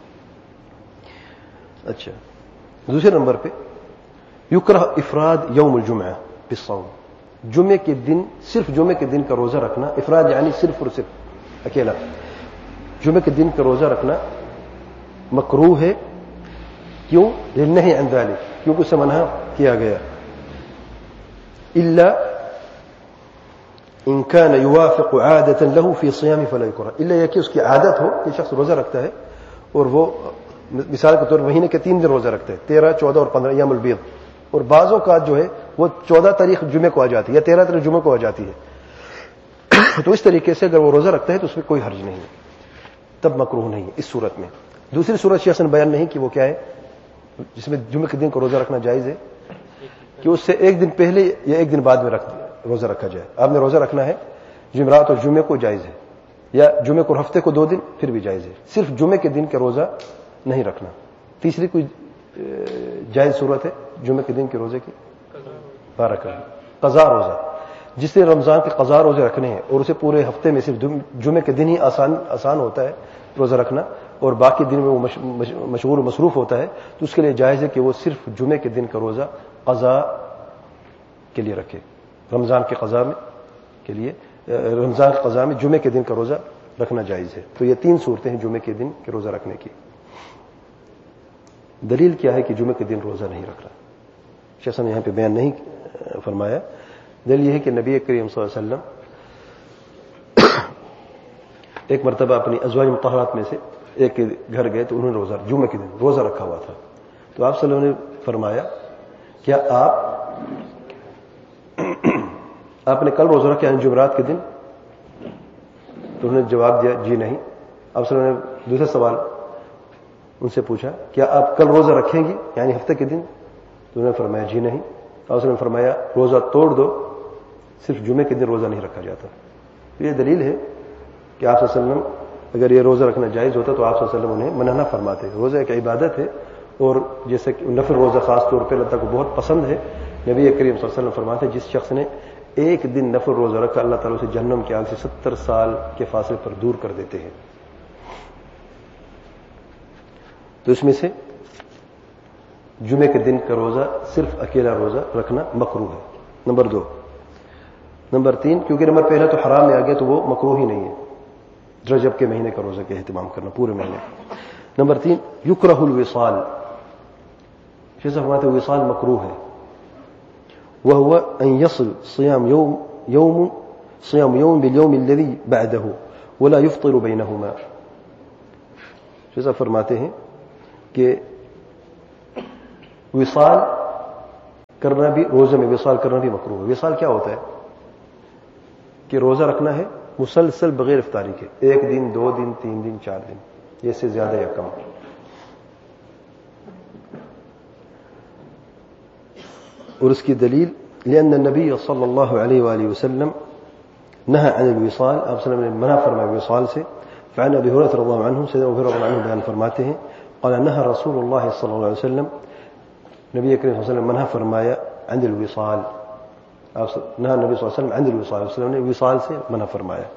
اچھا دوسرے نمبر پہ یکرہ افراد یوم الجمعہ بالصوم. جمعے کے دن، صرف جمعے کے دن کا روزہ رکھنا، افراد یعنی صرف اور صرف اکیلا جمعے کے دن کا روزہ رکھنا مکروہ ہے. کیوں؟ لنہی عن ذلک، کیونکہ اسے منع کیا گیا. الا ان كان يوافق عادة له في صيام فلا يكره، الا یہ کہ اس کی عادت ہو کہ شخص روزہ رکھتا ہے اور وہ مثال کے طور مہینے کے 3 دن روزہ رکھتے ہیں، 13، 14 اور 15 ایام البیض، اور بعضوں کا جو ہے وہ 14 تاریخ جمعے کو آ جاتی ہے یا 13 تاریخ جمعے کو آ جاتی ہے. تو اس طریقے سے اگر وہ روزہ رکھتا ہے تو اس میں کوئی حرج نہیں ہے، تب مکروہ نہیں ہے اس صورت میں. دوسری صورت شیخ نے بیان نہیں کہ وہ کیا ہے جس میں جمعے کے دن کو روزہ رکھنا جائز ہے، کہ اس سے ایک دن پہلے یا ایک دن بعد میں روزہ رکھا جائے. آپ نے روزہ رکھنا ہے جمعرات اور جمعے کو جائز ہے، یا جمعے کو ہفتے کو 2 دن پھر بھی جائز ہے. صرف جمعے کے دن کا روزہ نہیں رکھنا. تیسری کوئی جائز صورت ہے جمعے کے دن کے روزے کی؟ بارک اللہ، قضا روزہ. جس نے رمضان کے قضا روزے رکھنے ہیں اور اسے پورے ہفتے میں صرف جمعے کے دن ہی آسان ہوتا ہے روزہ رکھنا، اور باقی دن میں وہ مشغول و مصروف ہوتا ہے، تو اس کے لیے جائز ہے کہ وہ صرف جمعے کے دن کا روزہ قضا کے لیے رکھے. رمضان کے قضا میں جمعے کے دن کا روزہ رکھنا جائز ہے. تو یہ 3 صورتیں ہیں جمعے کے دن کے روزہ رکھنے کی. دلیل کیا ہے کہ جمعے کے دن روزہ نہیں رکھنا؟ شیخ نے یہاں پہ بیان نہیں فرمایا. دلیل یہ ہے کہ نبی کریم صلی اللہ علیہ وسلم ایک مرتبہ اپنی ازواج مطہرات میں سے ایک کے گھر گئے تو انہوں نے جمعے کے دن روزہ رکھا ہوا تھا. تو آپ صلی اللہ علیہ وسلم نے فرمایا کیا آپ نے کل روزہ رکھا یعنی جمعرات کے دن؟ تو انہوں نے جواب دیا جی نہیں. آپ صلی اللہ علیہ وسلم نے دوسرا سوال ان سے پوچھا کیا آپ کل روزہ رکھیں گی یعنی ہفتے کے دن؟ تو انہوں نے فرمایا جی نہیں. آپ صلی اللہ علیہ وسلم نے فرمایا روزہ توڑ دو، صرف جمعے کے دن روزہ نہیں رکھا جاتا. یہ دلیل ہے کہ آپ صلی اللہ علیہ وسلم اگر یہ روزہ رکھنا جائز ہوتا تو آپ صلی اللہ علیہ وسلم انہیں منع نہ فرماتے. روزہ ایک عبادت ہے، اور جیسے کہ نفل روزہ خاص طور پہ اللہ تعالیٰ کو بہت پسند ہے. نبی کریم صلی اللہ علیہ وسلم فرماتے ہیں جس شخص نے ایک دن نفل روزہ رکھا اللہ تعالیٰ اسے جہنم کی آگ سے 70 سال کے فاصلے پر دور کر دیتے ہیں. تو اس میں سے جمعے کے دن کا روزہ صرف اکیلا روزہ رکھنا مکروہ ہے. نمبر 2. نمبر 3 کیونکہ نمبر پہلا تو حرام میں آ گیا تو وہ مکروہ ہی نہیں ہے رجب کے مہینے کا روزہ کا اہتمام کرنا پورے مہینے. نمبر 3 یکرہ الوصال. شیخ صاحب فرماتے ہیں وصال مکروہ ہے. وهو ان يصل صيام يوم باليوم الذي بعده ولا يفطر بينهما. شیخ صاحب فرماتے ہیں کہ وصال کرنا بھی، روزے میں وصال کرنا بھی مکروہ ہے۔ وصال کیا ہوتا ہے کہ روزہ رکھنا ہے مسلسل بغیر افطاری کے، 1 دن 2 دن 3 دن 4 دن، یہ سے زیادہ یا کم۔ اور اس کی دلیل لأن النبی صلی اللہ علیہ وآلہ وسلم نهى عن الوصال، آپ صلی اللہ علیہ وسلم نے منع فرمایا وصال سے۔ فعن ابی ہریرہ رضی اللہ عنہ، سیدنا ابو ہریرہ رضی اللہ عنہ بیان فرماتے ہیں قال نهى رسول اللہ صلی اللہ علیہ وسلم، نبی کریم صلی اللہ علیہ وسلم منع فرمایا عن الوصال، نهى نبی صلی اللہ علیہ وسلم عن الوصال، صلی اللہ علیہ وسلم نے وصال سے منع فرمایا۔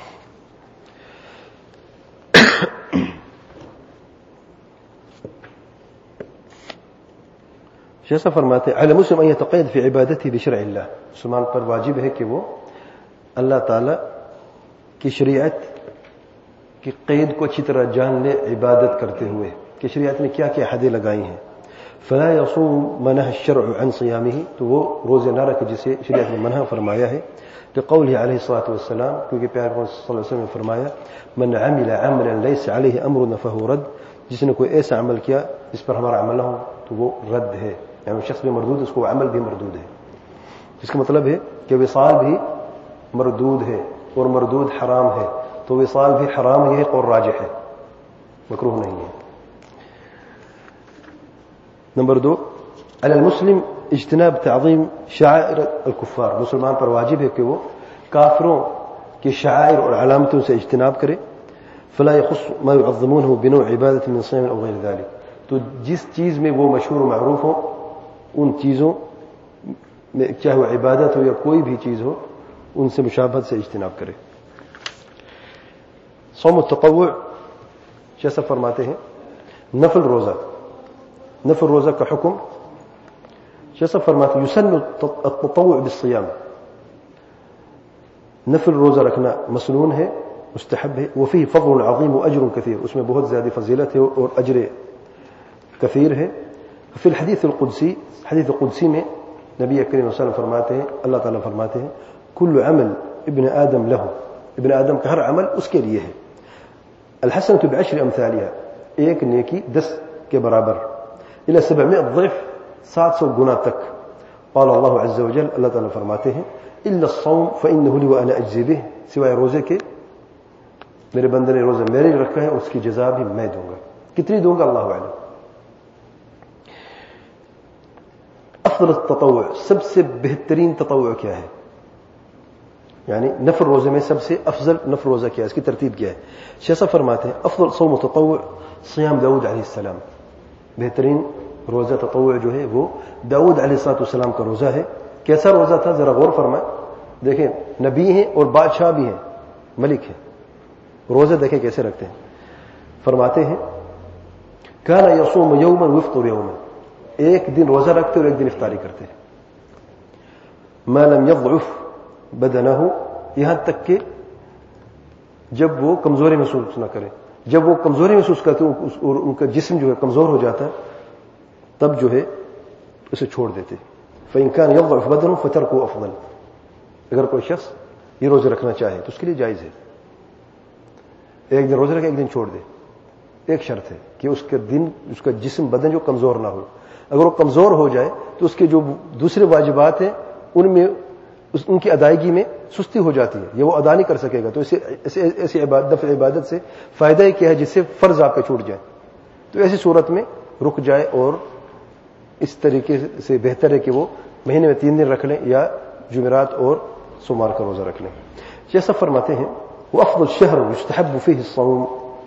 جیسا فرماتے ہیں علی مسلم ان یتقید فی عبادته بشرع اللہ، مسلمان پر واجب ہے کہ وہ اللہ تعالی کی شریعت کی قید کو اچھی طرح جان لے عبادت کرتے ہوئے کہ شریعت نے کیا کیا حدیں لگائی ہیں۔ فلا يصوم ما نهى الشرع عن صيامه، تو وہ روزے نہ رکھے جسے شریعت نے منع فرمایا ہے، لقوله علیہ الصلوۃ والسلام، کیونکہ پیارے پیغمبر صلی اللہ علیہ وسلم نے فرمایا من عمل عملا ليس عليه امرنا فهو رد، جس نے کوئی ایسا عمل کیا جس پر ہمارا عمل نہ ہو تو وہ رد ہے، یعنی شخص بھی مردود، اس کو عمل بھی مردود ہے۔ اس کا مطلب ہے کہ وصال بھی مردود ہے اور مردود حرام ہے، تو وصال بھی حرام ہے اور راجح ہے، مکروہ نہیں ہے۔ نمبر 2 علی المسلم اجتناب تعظیم شعائر الکفار، مسلمان پر واجب ہے کہ وہ کافروں کی شعائر اور علامتوں سے اجتناب کرے۔ فلا يخص ما يعظمونه بنوع عبادة من صيام او غیر ذلك، تو جس چیز میں وہ مشہور و معروف ہو ان چیزوں میں، چاہے وہ عبادت ہو یا کوئی بھی چیز ہو، ان سے مشابہت سے اجتناب کرے۔ صوم التطوع، جیسا فرماتے ہیں نفل روزہ، نفل روزہ کا حکم جیسا فرماتے ہیں یسن التطوع بالصیام، نفل روزہ رکھنا مسنون ہے، مستحب ہے، وفيه فضل عظیم واجر كثير، اس میں بہت زیادہ فضیلت ہے اور اجر کثیر ہے۔ فی الحدیث القدسی، حدیث قدسی میں نبی کریم صلی اللہ علیہ وسلم فرماتے ہیں، اللہ تعالیٰ فرماتے ہیں کل عمل ابن آدم له، ابن آدم کا ہر عمل اس کے لیے ہے، الحسنۃ بعشر امثالها، ایک نیکی 10 کے برابر، الى 700 ضعف، 700 گنا تک۔ قال اللہ عز وجل، اللہ تعالیٰ فرماتے ہیں الا الصوم فانه لي وانا اجزي به، سوائے روزے کے میرے بندے نے روزہ میرے لیے رکھا ہے، اس کی جزا بھی میں دوں گا، کتنی دوں گا اللہ اعلم۔ افضل التطوع، سب سے بہترین تطوع کیا ہے، یعنی نفل روزے میں سب سے افضل نفل روزہ کیا ہے، اس کی ترتیب کیا ہے۔ شیخ فرماتے ہیں افضل صوم تطوع صیام داؤد علیہ السلام، بہترین روزہ تطوع جو ہے وہ داؤد علیہ السلام کا روزہ ہے۔ کیسا روزہ تھا ذرا غور فرمائیں، دیکھیں نبی ہیں اور بادشاہ بھی ہیں، ملک ہیں، روزے دیکھیں کیسے رکھتے ہیں۔ فرماتے ہیں کان یصوم یوما ویفطر یوما، ایک دن روزہ رکھتے اور ایک دن افطاری کرتے ہیں۔ ما لم یضعف بدنہ، یہاں تک کہ جب وہ کمزوری محسوس نہ کرے، جب وہ کمزوری محسوس کرتے اور ان کا جسم جو ہے کمزور ہو جاتا ہے تب جو ہے اسے چھوڑ دیتے۔ فإن كان يضعف بدنه فتركه أفضل، اگر کوئی شخص یہ روزے رکھنا چاہے تو اس کے لیے جائز ہے، ایک دن روزے رکھے ایک دن چھوڑ دے، ایک شرط ہے کہ اس کا جسم بدن جو کمزور نہ ہو، اگر وہ کمزور ہو جائے تو اس کے جو دوسرے واجبات ہیں ان میں ان کی ادائیگی میں سستی ہو جاتی ہے، یہ وہ ادا نہیں کر سکے گا، تو ایسی عبادت سے فائدہ ہی کیا ہے جس سے فرض آپ کے چھوٹ جائے، تو ایسی صورت میں رک جائے، اور اس طریقے سے بہتر ہے کہ وہ مہینے میں 3 دن رکھ لیں یا جمعرات اور سوموار کا روزہ رکھ لیں۔ جیسا فرماتے ہیں وافضل شهر يستحب فيه الصوم،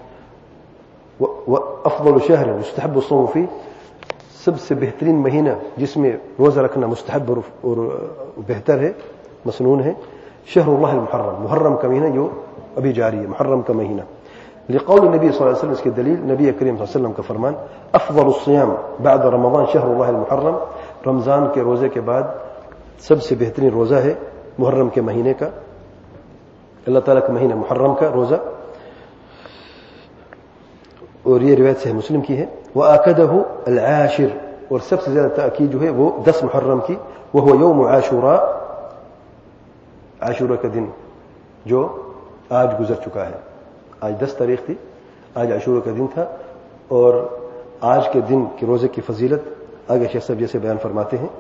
وافضل شهر يستحب الصوم فيه، سب سے بہترین مہینہ جس میں روزہ رکھنا مستحب اور بہتر ہے، مسنون ہے، شہر اللہ المحرم، محرم کا مہینہ جو ابھی جاری ہے، محرم کا مہینہ، لقول نبی صلی اللہ علیہ وسلم، اس کی دلیل نبی کریم صلی اللہ علیہ وسلم کا فرمان افضل الصیام بعد رمضان شہر اللہ المحرم، رمضان کے روزے کے بعد سب سے بہترین روزہ ہے محرم کے مہینے کا، اللہ تعالیٰ کا مہینہ محرم کا روزہ، اور یہ روایت صحیح مسلم کی ہے۔ وآکدہ العاشر، اور سب سے زیادہ تاکید جو ہے وہ 10 محرم کی، وهو یوم عاشوراء، عاشورہ کا دن جو آج گزر چکا ہے، آج 10 تاریخ تھی، آج عاشورہ کا دن تھا، اور آج کے دن کے روزے کی فضیلت آگے شیخ صاحب جیسے بیان فرماتے ہیں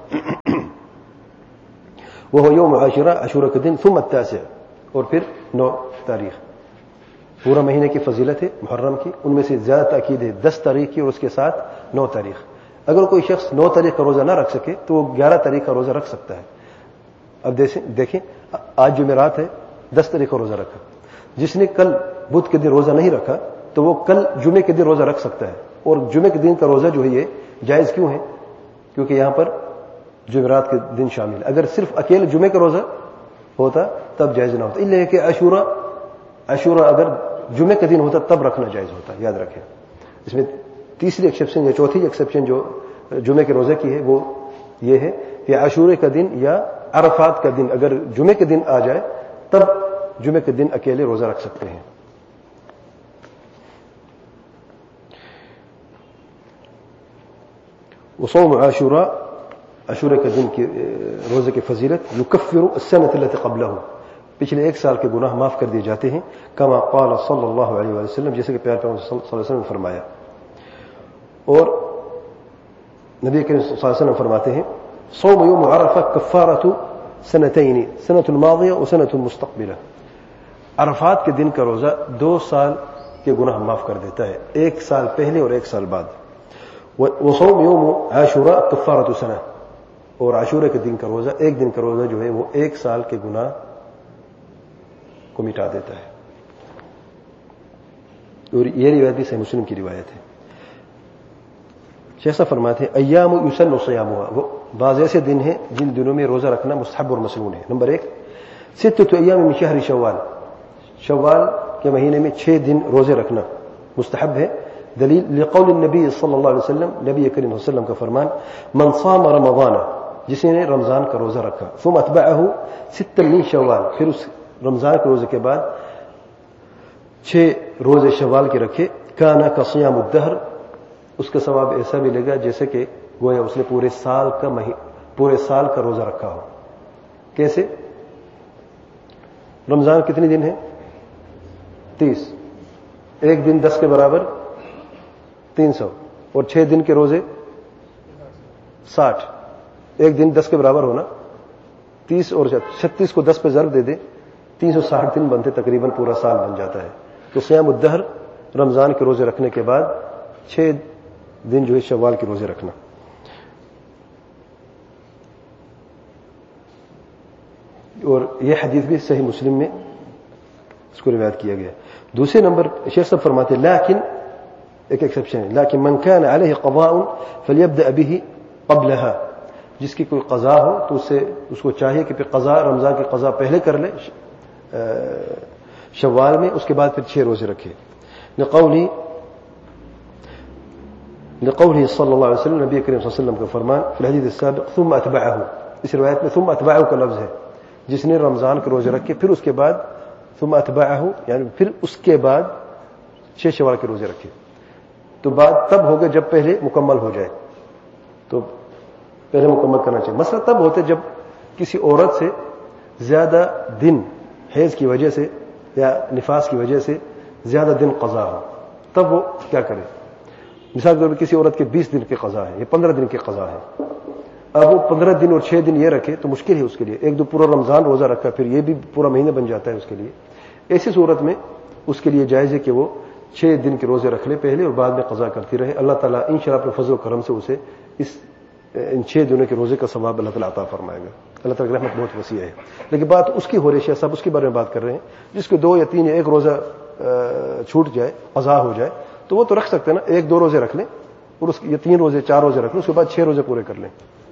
وہ یوم عاشورہ، عاشورہ کا دن، ثم التاسع، اور پھر 9 تاریخ. پورا مہینے کی فضیلت ہے محرم کی، ان میں سے زیادہ تاکید ہے 10 تاریخ کی اور اس کے ساتھ 9 تاریخ. اگر کوئی شخص 9 تاریخ کا روزہ نہ رکھ سکے تو وہ 11 تاریخ کا روزہ رکھ سکتا ہے. اب دیکھیں آج جمعرات ہے، 10 تاریخ کا روزہ رکھا. جس نے کل بدھ کے دن روزہ نہیں رکھا تو وہ کل جمعے کے دن روزہ رکھ سکتا ہے. اور جمعے کے دن کا روزہ جو ہے یہ جائز کیوں ہے؟ کیونکہ یہاں پر جمعرات کے دن شامل ہے. اگر صرف اکیلے جمعے کا روزہ ہوتا تب جائز نہ ہوتا، اس لیے کہ عاشورہ اگر جمعے کا دن ہوتا تب رکھنا جائز ہوتا. یاد رکھیں. اس میں تیسری ایکسیپشن یا چوتھی ایکسیپشن جو جمعے کے روزے کی ہے وہ یہ ہے کہ عاشورے کا دن یا عرفات کا دن اگر جمعے کے دن آ جائے تب جمعے کے دن اکیلے روزہ رکھ سکتے ہیں. وصوم عاشورہ، عاشورہ کے دن کی روزے کی فضیلت، یکفر السنة التي قبله، پچھلے 1 سال کے گناہ معاف کر دیے جاتے ہیں. کما قال صلی اللہ علیہ وسلم، جیسے کہ پیارے پیغمبر صلی اللہ علیہ وسلم نے فرمایا. اور نبی کریم صلی اللہ علیہ وسلم فرماتے ہیں صوم یوم عرفہ کفارۃ سنتین، سنۃ الماضیہ و سنۃ المستقبلہ. عرفات کے دن کا روزہ 2 سال کے گناہ معاف کر دیتا ہے، 1 سال پہلے اور 1 سال بعد. وصوم یوم عاشورہ کفارۃ سنہ، اور عاشورہ کے دن کا روزہ، 1 دن کا روزہ جو ہے وہ 1 سال کے گناہ کو مٹا دیتا ہے. اور یہ روایت بھی صحیح مسلم کی روایت ہے. شیخ صاحب فرماتے ہیں ایام یسن صیامها، وہ بعض ایسے دن ہیں جن دنوں میں روزہ رکھنا مستحب اور مسنون ہے. نمبر 1 6 ایام من شہر شوال، شوال کے مہینے میں 6 دن روزے رکھنا مستحب ہے. دلیل لقول النبی صلی اللہ علیہ وسلم، نبی کریم صلی اللہ علیہ وسلم کا فرمان من صام رمضان، جس نے رمضان کا روزہ رکھا، ثم اتبعه 6 من شوال، پھر اس رمضان کے روزے کے بعد 6 روزے شوال کے رکھے، کان کصیام الدہر، اس کا ثواب ایسا بھی لے گا جیسے کہ گویا اس نے پورے سال کا روزہ رکھا ہو. کیسے؟ رمضان کتنے دن ہیں؟ 30. 1 دن 10 کے برابر 300، اور 6 دن کے روزے 60. 1 دن 10 کے برابر ہونا 30 اور 36 کو 10 پہ ضرب دے دے 360 دن بنتے، تقریباً پورا سال بن جاتا ہے. تو صیام الدہر رمضان کے روزے رکھنے کے بعد 6 دن جو ہے شوال کے روزے رکھنا. اور یہ حدیث بھی صحیح مسلم میں اس کو روایت کیا گیا. دوسرے نمبر شیخ صاحب فرماتے لیکن ایک ایکسیپشن ہے، لیکن من كان عليه قضاء فليبدأ به قبلها، جس کی کوئی قضا ہو تو اس کو چاہیے کہ پھر قضا، رمضان کی قضا پہلے کر لے شوال میں، اس کے بعد پھر 6 روزے رکھے. لقوله صلی اللہ علیہ وسلم، نبی کریم صلی اللہ علیہ وسلم کا فرمان فی الحدیث السابق ثم اتبعه، اس روایت میں ثم اتبعه کا لفظ ہے، جس نے رمضان کے روزے رکھے پھر اس کے بعد ثم اتبعه، یعنی پھر اس کے بعد 6 شوال کے روزے رکھے. تو بعد تب ہوگا جب پہلے مکمل ہو جائے، تو پہلے مکمل کرنا چاہیے. مسئلہ تب ہوتا ہے جب کسی عورت سے زیادہ دن حیض کی وجہ سے یا نفاس کی وجہ سے زیادہ دن قضا ہو، تب وہ کیا کرے؟ مثال کے طور پر کسی عورت کے 20 دن کی قضا ہے یا 15 دن کی قضا ہے، اب وہ 15 دن اور 6 دن یہ رکھے تو مشکل ہے اس کے لیے. 1 پورا رمضان روزہ رکھا پھر یہ بھی پورا مہینہ بن جاتا ہے اس کے لیے. ایسی صورت میں اس کے لیے جائز ہے کہ وہ 6 دن کے روزے رکھ لے پہلے اور بعد میں قضا کرتی رہے. اللہ تعالیٰ انشاءاللہ اپنے فضل و کرم سے اسے ان 6 دنوں کے روزے کا ثواب اللہ تعالیٰ عطا فرمائے گا. اللہ تعالیٰ کی رحمت بہت وسیع ہے. لیکن بات اس کی ہو رہی ہے، صاحب اس کے بارے میں بات کر رہے ہیں جس کو 2 یا 3 یا 1 روزہ چھوٹ جائے، قضا ہو جائے، تو وہ تو رکھ سکتے ہیں نا، 1-2 روزے رکھ لیں اور یہ 3 روزے 4 روزے رکھ لیں، اس کے بعد 6 روزے پورے کر لیں.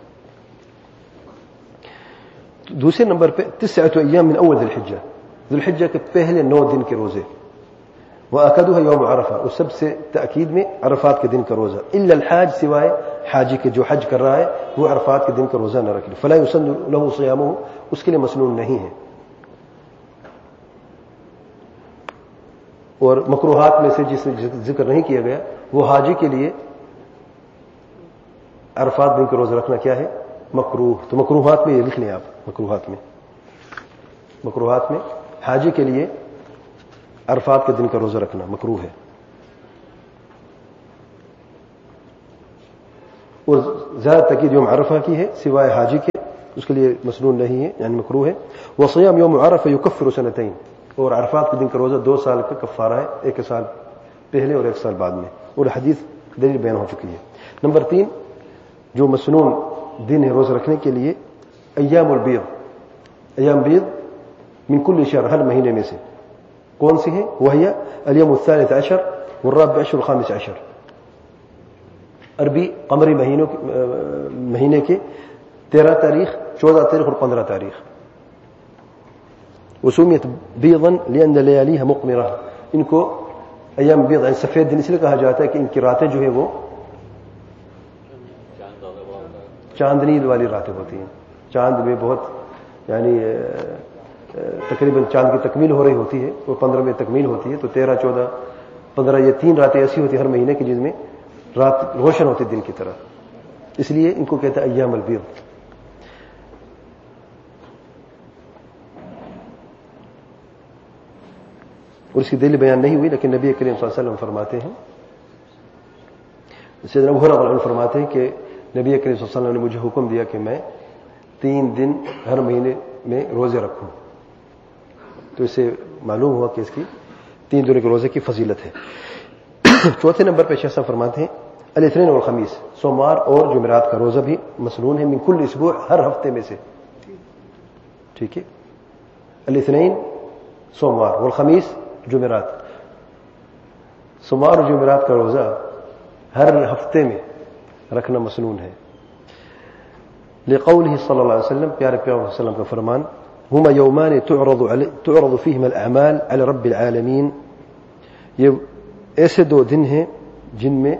دوسرے نمبر پہ 9 ایام من اول ذی الحجہ کے پہلے 9 دن کے روزے، وَأَكَدُهَا يَوْمُ عَرَفَةَ، اور سب سے تأکید میں عرفات کے دن کا روزہ، إِلَّا الْحَاجِ، سوائے حاجی کے جو حج کر رہا ہے وہ عرفات کے دن کا روزہ نہ رکھے. فَلَا يُسَنُّ لَهُ صِيَامُهُ، اس کے لیے مسنون نہیں ہے. اور مکروہات میں سے جس ذکر نہیں کیا گیا وہ حاجی کے لیے عرفات دن کا روزہ رکھنا کیا ہے؟ مکروہ. تو مکروہات میں یہ لکھ لیں آپ، مکروہات میں حاجی کے لیے عرفات کے دن کا روزہ رکھنا مکروہ ہے. اور زیادہ تاکید یوم عرفہ کی ہے سوائے حاجی کے، اس کے لیے مسنون نہیں ہے یعنی مکروہ ہے. وصیام یوم عرفہ یکفر سنتین، اور عرفات کے دن کا روزہ 2 سال کا کفارہ ہے، 1 سال پہلے اور 1 سال بعد میں، اور حدیث دلیل بیان ہو چکی ہے. نمبر 3 جو مسنون دن ہے روزہ رکھنے کے لیے ایام البیض. ایام بیض من کل شہر، ہر مہینے میں سے کون سی ہیں؟ وہی الیوم الثالث عشر والرابع عشر والخامس عشر، عربی قمری مہینے کے 13 تاریخ، 14 تاریخ اور 15 تاریخ. وسمیت بیضا لان لیالیها مقمرہ، ان کو ایام بیض یعنی سفید دن اس لیے کہا جاتا ہے کہ ان کی راتیں جو ہے وہ چاندنی والی راتیں ہوتی ہیں. چاند میں بہت یعنی تقریباً چاند کی تکمیل ہو رہی ہوتی ہے، وہ 15 میں تکمیل ہوتی ہے، تو 13 14 15 یہ 3 راتیں ایسی ہوتی ہیں ہر مہینے کی جن میں رات روشن ہوتی دن کی طرح، اس لیے ان کو کہتے ہیں ایام البیض. اور اس کی دلیل بیان نہیں ہوئی، لیکن نبی کریم صلی اللہ علیہ وسلم فرماتے ہیں، سیدنا ابو ہریرہ رضی اللہ عنہ فرماتے ہیں کہ نبی کریم صلی اللہ علیہ وسلم نے مجھے حکم دیا کہ میں 3 دن ہر مہینے میں روزے رکھوں. تو اس سے معلوم ہوا کہ اس کی 3 دنوں کے روزے کی فضیلت ہے. چوتھے نمبر پہ شیخ صاحب فرماتے ہیں الاثنین والخمیس، سوموار اور جمعرات کا روزہ بھی مسنون ہے من کل اسبوع، ہر ہفتے میں سے. ٹھیک ہے، الاثنین سوموار والخمیس جمعرات. سوموار اور جمعرات کا روزہ ہر ہفتے میں رکھنا مسنون ہے. لقوله صلی اللہ علیہ وسلم، پیارے پیغمبر صلی اللہ علیہ وسلم کا فرمان، ہما یومان تعرض فیہما الاعمال علی رب العالمین، یہ ایسے 2 دن ہیں جن میں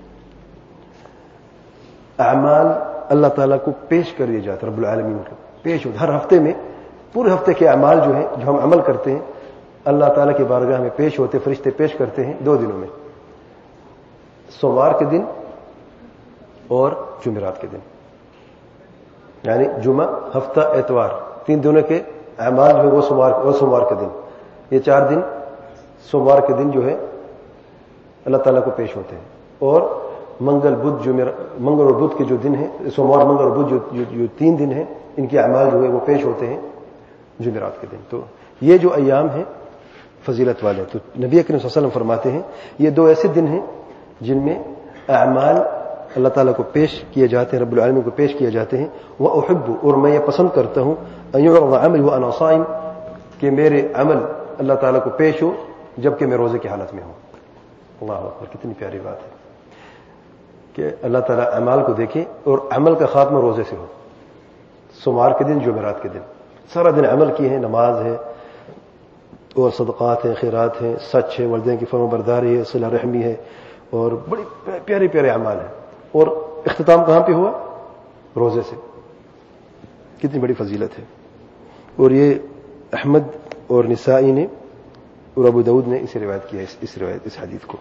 اعمال اللہ تعالیٰ کو پیش کر دیے جاتے، رب العالمین کو پیش ہوتے. ہر ہفتے میں پورے ہفتے کے اعمال جو ہیں جو ہم عمل کرتے ہیں اللہ تعالیٰ کی بارگاہ میں پیش ہوتے، فرشتے پیش کرتے ہیں 2 دنوں میں، سوموار کے دن اور جمعرات کے دن. یعنی جمعہ، ہفتہ، اتوار، 3 دنوں کے اعمال جو ہے وہ سوموار کے دن، یہ 4 دن سوموار کے دن جو ہے اللہ تعالیٰ کو پیش ہوتے ہیں. اور منگل اور بدھ کے جو دن ہیں، سوموار منگل اور بدھ جو 3 دن ہیں، ان کے اعمال جو ہے وہ پیش ہوتے ہیں جمعرات کے دن. تو یہ جو ایام ہیں فضیلت والے، تو نبی کریم صلی اللہ علیہ وسلم فرماتے ہیں یہ 2 ایسے دن ہیں جن میں اعمال اللہ تعالیٰ کو پیش کیے جاتے ہیں، رب العالمین کو پیش کیے جاتے ہیں. وَأُحِبُّ، اور میں یہ پسند کرتا ہوں، أَن يُعْرَضَ عَمَلِي وَأَنَا صَائِمٌ، کہ میرے عمل اللہ تعالیٰ کو پیش ہو جبکہ میں روزے کی حالت میں ہوں. اللہ اکبر، کتنی پیاری بات ہے کہ اللہ تعالیٰ اعمال کو دیکھے اور عمل کا خاتمہ روزے سے ہو. سوموار کے دن، جمعرات کے دن سارا دن عمل کیے ہیں، نماز ہے اور صدقات ہیں، خیرات ہیں، سچ ہے، والدین کی فرما برداری ہے، صلہ رحمی ہے، اور بڑی پیارے پیارے اعمال ہیں. اور اختتام کہاں پہ ہوا؟ روزے سے. کتنی بڑی فضیلت ہے. اور یہ احمد اور نسائی نے اور ابو داؤد نے اسے روایت کیا، اس حدیث کو.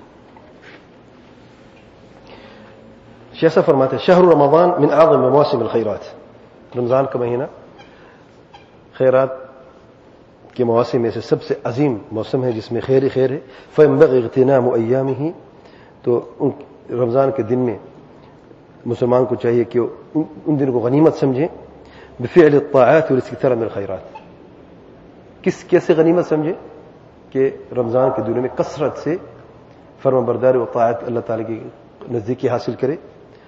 شیخ صاحب فرماتے ہیں شہر رمضان من اعظم مواسم الخیرات، رمضان کا مہینہ خیرات کے مواسم میں سے سب سے عظیم موسم ہے جس میں خیر ہی خیر ہے. فينبغي اغتنام ايامه، تو رمضان کے دن میں مسلمان کو چاہیے کہ ان دن کو غنیمت سمجھیں. بفعل الطاعات والاستكثار من الخيرات، کیسے غنیمت سمجھے؟ کہ رمضان کے دنوں میں کثرت سے فرما برداری و طاعت اللہ تعالیٰ کی نزدیکی حاصل کرے.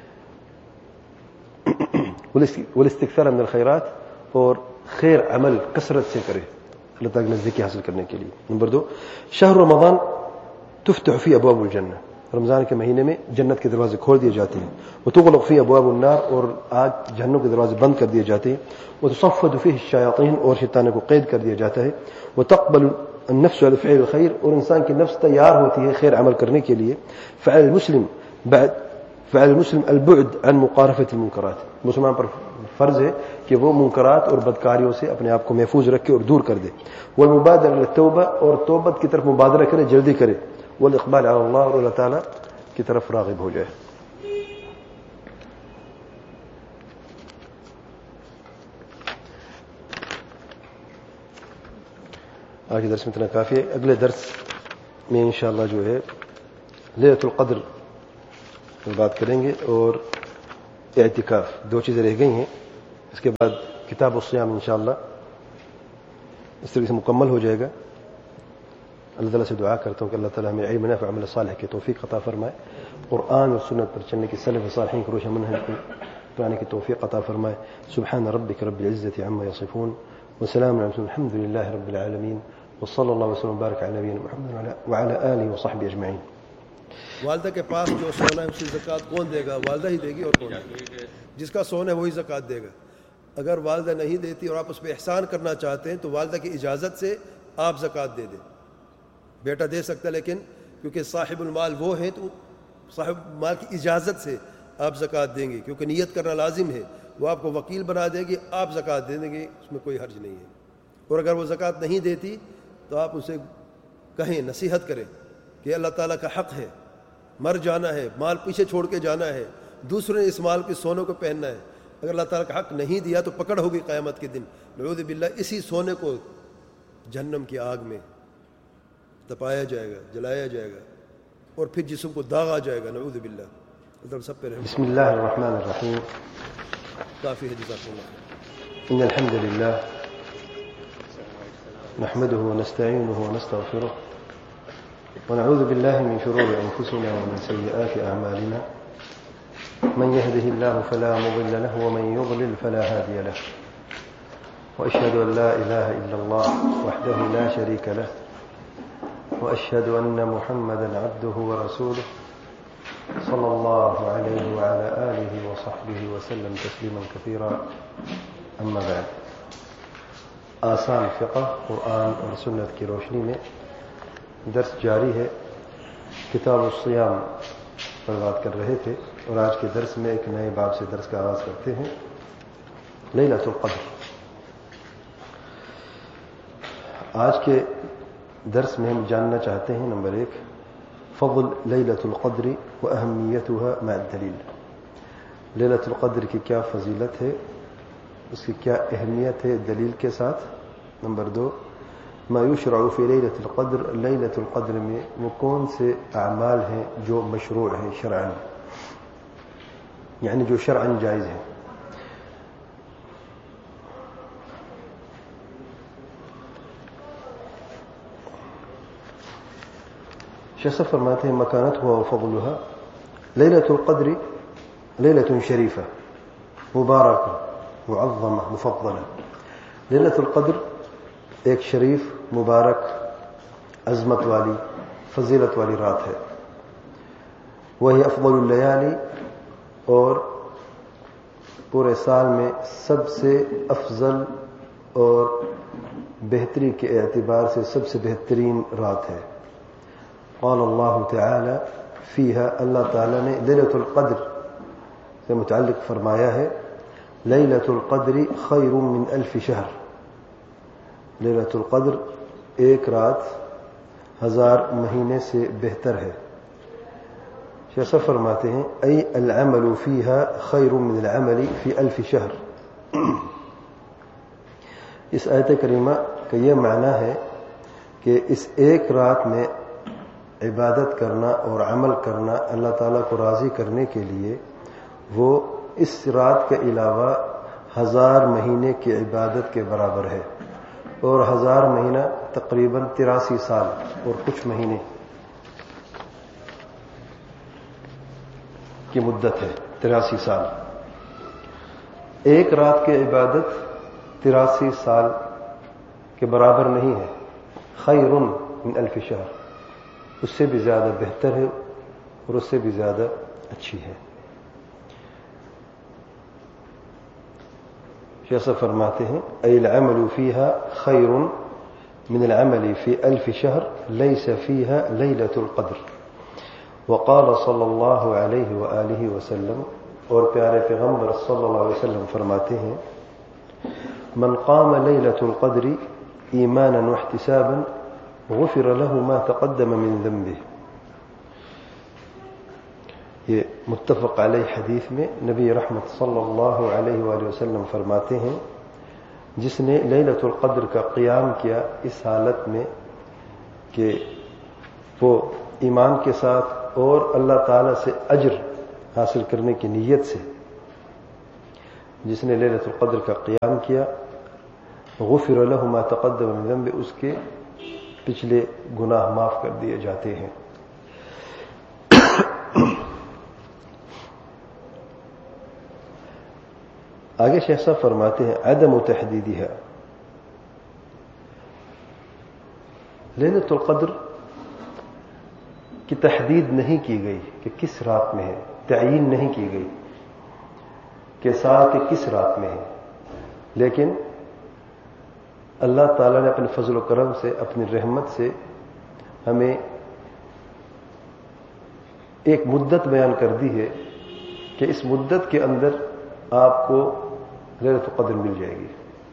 والاستكثار من الخيرات، اور خیر عمل کثرت سے کرے اللہ تعالیٰ کی نزدیکی حاصل کرنے کے لیے. نمبر 2، شہر رمضان تفتح فی ابواب الجنہ، رمضان کے مہینے میں جنت کے دروازے کھول دیے جاتے ہیں. وتغلق فی ابواب النار، اور آگ جہنم کے دروازے بند کر دیے جاتے ہیں. وتصفد فیہ الشیاطین، اور شیطانوں کو قید کر دیا جاتا ہے. وتقبل النفس على فعل الخير، اور انسان کی نفس تیار ہوتی ہے خیر عمل کرنے کے لیے. فعل المسلم البعد عن مقارفة المنکرات، مسلمان پر فرض ہے کہ وہ منکرات اور بدکاریوں سے اپنے آپ کو محفوظ رکھے اور دور کر دے. والمبادرة للتوبہ، اور توبت کی طرف مبادرہ کرے، جلدی کرے. والاقبال على اللہ، اور اللہ تعالیٰ کی طرف راغب ہو جائے. آج کے درس میں اتنا کافی ہے. اگلے درس میں انشاءاللہ جو ہے لیلۃ القدر پر بات کریں گے، اور اعتکاف. 2 چیزیں رہ گئی ہیں. اس کے بعد کتاب الصیام انشاءاللہ اس طریقے سے مکمل ہو جائے گا. اللہ تعالیٰ سے دعا کرتا ہوں کہ اللہ تعالیٰ ہمیں علم نافع عمل صالح کی توفیق عطا فرمائے, قرآن اور سنت پر چلنے کی سلف صالحین کو روشن منہج پر آنے کی توفیق عطا فرمائے. سبحان ربک رب العزة عما یصفون وسلام علی المرسلین الحمد للہ رب العالمین وصلی اللہ وسلم وبارک علی نبینا محمد وعلی آلہ وصحبہ اجمعین. والدہ کے پاس جو سونا ہے اس کی زکوٰۃ کون دے گا؟ والدہ ہی دے گی. اور کون دے گا؟ جس کا سونا ہے وہی زکوٰۃ دے گا. اگر والدہ نہیں دیتی اور آپ اس پہ احسان کرنا چاہتے ہیں تو والدہ کی اجازت سے آپ زکوٰۃ دے دیں. بیٹا دے سکتا ہے لیکن کیونکہ صاحب المال وہ ہیں تو صاحب مال کی اجازت سے آپ زکوٰۃ دیں گے, کیونکہ نیت کرنا لازم ہے. وہ آپ کو وکیل بنا دے گی, آپ زکوٰۃ دے دیں گے, اس میں کوئی حرج نہیں ہے. اور اگر وہ زکوٰۃ نہیں دیتی تو آپ اسے کہیں, نصیحت کریں کہ اللہ تعالیٰ کا حق ہے, مر جانا ہے, مال پیچھے چھوڑ کے جانا ہے, دوسرے نے اس مال کے سونے کو پہننا ہے. اگر اللہ تعالیٰ کا حق نہیں دیا تو پکڑ ہوگی قیامت کے دن, نعوذ باللہ. اسی سونے کو جہنم کی آگ میں تپایا جائے گا, جلایا جائے گا, اور پھر جسم کو داغا جائے گا, نعوذ باللہ. اللہ سب پہ رحم. بسم اللہ الرحمن الرحیم. کافی ہے, جزاکم اللہ. ان الحمد للہ نحمده ونستعینه ونستغفره ونعوذ بالله من شرور أنفسنا ومن سيئات أعمالنا من يهده الله فلا مضل له ومن يضلل فلا هادي له وأشهد أن لا إله إلا الله وحده لا شريك له وأشهد أن محمدا عبده ورسوله صلى الله عليه وعلى آله وصحبه وسلم تسليما كثيرا. أما بعد, آسان فقہ قرآن اور سنت کی روشنی میں درس جاری ہے. کتاب الصیام پر بات کر رہے تھے اور آج کے درس میں ایک نئے باب سے درس کا آغاز کرتے ہیں. لیلۃ القدر. آج کے درس میں ہم جاننا چاہتے ہیں نمبر 1 فضل لیلۃ القدر و اہمیتها مع الدلیل. لیلۃ القدر کی کیا فضیلت ہے, اس کی کیا اہمیت ہے دلیل کے ساتھ. نمبر 2 ما یشرع فی لیلۃ القدر. لیلۃ القدر میں وہ کون سے اعمال ہیں جو مشروع ہیں شرعاً, یعنی جو شرعاً جائز ہیں. شیخ فرماتے ہیں مکانتها وفضلها. لیلۃ القدر لیلۃ شریفہ مبارکہ معظمہ مفضلہ. لیلۃ القدر ایک شریف, مبارک, عظمت والی, فضیلت والی رات ہے. وہی افضل اللیالی, اور پورے سال میں سب سے افضل اور بہتری کے اعتبار سے سب سے بہترین رات ہے. قال اللہ تعالی فیہا, اللہ تعالی نے لیلۃ القدر سے متعلق فرمایا ہے لیلۃ القدر خیر من 1000 شہر. لیلۃ القدر ایک رات 1000 مہینے سے بہتر ہے. شیخ فرماتے ہیں ای العمل فیہا خیر من العمل فی 1000 شہر. اس آیت کریمہ کا یہ معنی ہے کہ اس ایک رات میں عبادت کرنا اور عمل کرنا اللہ تعالیٰ کو راضی کرنے کے لیے وہ اس رات کے علاوہ 1000 مہینے کی عبادت کے برابر ہے. اور 1000 مہینہ تقریباً 83 سال اور کچھ مہینے کی مدت ہے. 83 سال. ایک رات کی عبادت 83 سال کے برابر نہیں ہے. خیر من 1000 شہر, اس سے بھی زیادہ بہتر ہے اور اس سے بھی زیادہ اچھی ہے. شیخ فرماتے ہیں ای العمل فیہا خیر من العمل فی 1000 شہر لیس فیہا لیلۃ القدر. وقال صلی اللہ علیہ وآلہ وسلم, اور پیارے پیغمبر صلی اللہ علیہ وسلم فرماتے ہیں من قام لیلۃ القدر ایمانا واحتسابا غفر له ما تقدم من ذنبه. یہ متفق علیہ حدیث میں نبی رحمت صلی اللہ علیہ وآلہ وسلم فرماتے ہیں جس نے لیلۃ القدر کا قیام کیا اس حالت میں کہ وہ ایمان کے ساتھ اور اللہ تعالی سے اجر حاصل کرنے کی نیت سے, جس نے لیلۃ القدر کا قیام کیا غفر له ما تقدم من ذنب، اس کے پچھلے گناہ معاف کر دیے جاتے ہیں. آگے شیخ صاحب فرماتے ہیں عدم تحدیدها، لیلۃ القدر کی تحدید نہیں کی گئی کہ کس رات میں ہے، تعیین نہیں کی گئی کہ سال کے کس رات میں ہے، لیکن اللہ تعالیٰ نے اپنے فضل و کرم سے، اپنی رحمت سے ہمیں ایک مدت بیان کر دی ہے کہ اس مدت کے اندر آپ کو لیلۃ القدر مل جائے گی.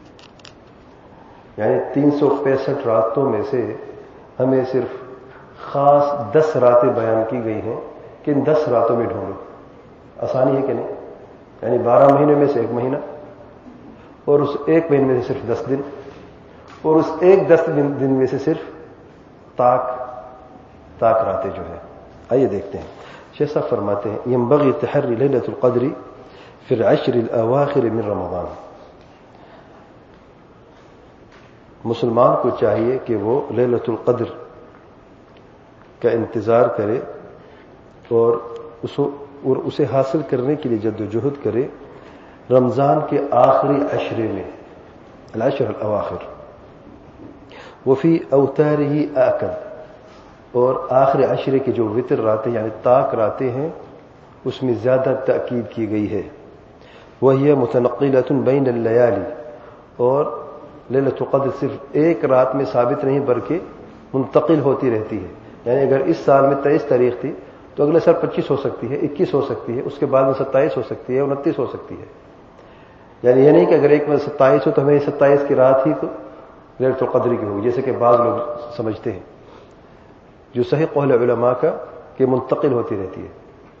یعنی 365 راتوں میں سے ہمیں صرف خاص 10 راتیں بیان کی گئی ہیں کہ ان 10 راتوں میں ڈھونڈو. آسانی ہے کہ نہیں؟ یعنی 12 مہینے میں سے ایک مہینہ، اور اس ایک مہینے میں سے صرف 10 دن، اور اس ایک 10 دن میں سے صرف تاک راتیں جو ہے. آئیے دیکھتے ہیں. شیخ صاحب فرماتے ہیں ينبغي تحري ليلة القدر في العشر الأواخر من رمضان. مسلمان کو چاہیے کہ وہ لیلۃ القدر کا انتظار کرے اور اسے حاصل کرنے کے لیے جد و جہد کرے رمضان کے آخری عشرے میں، العشر الاواخر. وفی اوتارہ آکد، اور آخری عشرے کے جو وتر راتیں یعنی طاق راتیں ہیں اس میں زیادہ تاکید کی گئی ہے. وہی متنقلۃ بین اللیالی، اور لیلۃ القدر صرف ایک رات میں ثابت نہیں بلکہ منتقل ہوتی رہتی ہے. یعنی اگر اس سال میں 23 تاریخ تھی تو اگلے سال 25 ہو سکتی ہے، 21 ہو سکتی ہے، اس کے بعد میں 27 ہو سکتی ہے، 29 ہو سکتی ہے. یعنی یہ نہیں کہ اگر ایک میں 27 ہو تو ہمیں 27 کی رات ہی تو لیلۃ القدر کی ہوگی، جیسے کہ بعض لوگ سمجھتے ہیں. جو صحیح قول علماء کا کہ منتقل ہوتی رہتی ہے.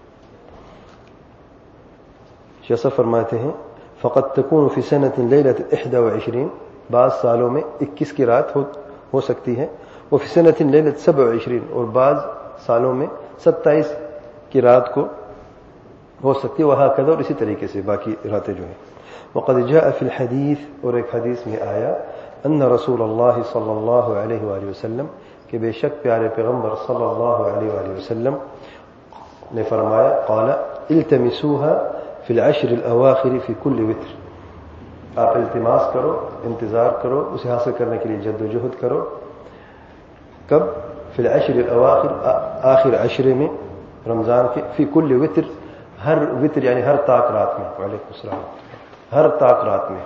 شیخ صاحب فرماتے ہیں فقد تكون في سنة ليلة 21، بعض سالوں میں 21 کی رات ہو سکتی ہے. وفي سنة ليلة 27، اور بعض سالوں میں 27 کی رات کو ہو سکتی ہے. وهكذا، اور اسی طریقے سے باقی راتیں جو ہیں. وقد جاء في الحديث، اور ایک حدیث میں آیا ان رسول اللہ صلی اللہ علیہ وآلہ وسلم، کہ بے شک پیارے پیغمبر صلی اللہ علیہ وآلہ وسلم نے فرمایا قال التمسوها في العشر الاواخر في كل وتر. آپ التماس کرو، انتظار کرو، اسے حاصل کرنے کے لیے جد و جہد کرو. کب؟ فی العشر الاواخر، آخر عشرے میں رمضان کے. فی کل وتر، ہر وتر یعنی ہر طاق رات میں. وعلیکم السلام. ہر طاق رات میں.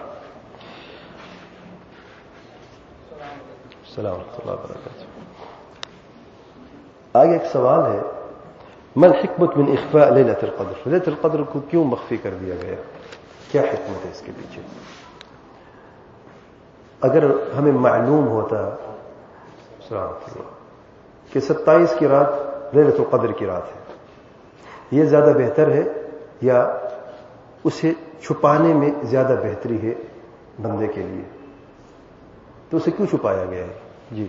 السلام ورحمۃ اللہ وبرکاتہ. آگے ایک سوال ہے ما الحکمت من اخفاء لیلۃ القدر. لیلۃ القدر کو کیوں مخفی کر دیا گیا؟ کیا حکمت ہے اس کے پیچھے؟ اگر ہمیں معلوم ہوتا کہ 27 کی رات لیلۃ القدر کی رات ہے، یہ زیادہ بہتر ہے یا اسے چھپانے میں زیادہ بہتری ہے بندے کے لیے؟ تو اسے کیوں چھپایا گیا ہے؟ جی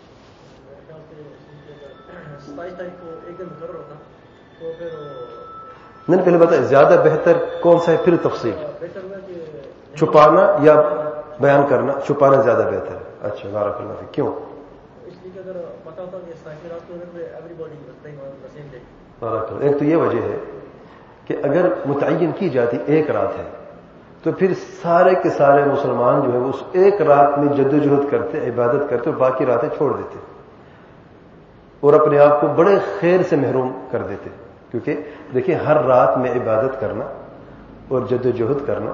27 تاریخ کو ایک دن مقرر ہوتا تو پھر نہیں، پہلے بتائیں زیادہ بہتر کون سا ہے، پھر تفصیل. بہتر ہوا کہ چھپانا یا بیان کرنا؟ چھپانا زیادہ بہتر ہے. اچھا، بارک اللہ فیک. کیوں؟ اس لیے کہ اگر پتا ہوتا کہ 27 رات کو ایوری باڈی سیم ڈے. بارک اللہ. ایک تو یہ وجہ ہے کہ اگر متعین کی جاتی ایک رات ہے تو پھر سارے کے سارے مسلمان جو ہے وہ اس ایک رات میں جدوجہد کرتے، عبادت کرتے اور باقی راتیں چھوڑ دیتے اور اپنے آپ کو بڑے خیر سے محروم کر دیتے. کیونکہ دیکھیں ہر رات میں عبادت کرنا اور جدوجہد کرنا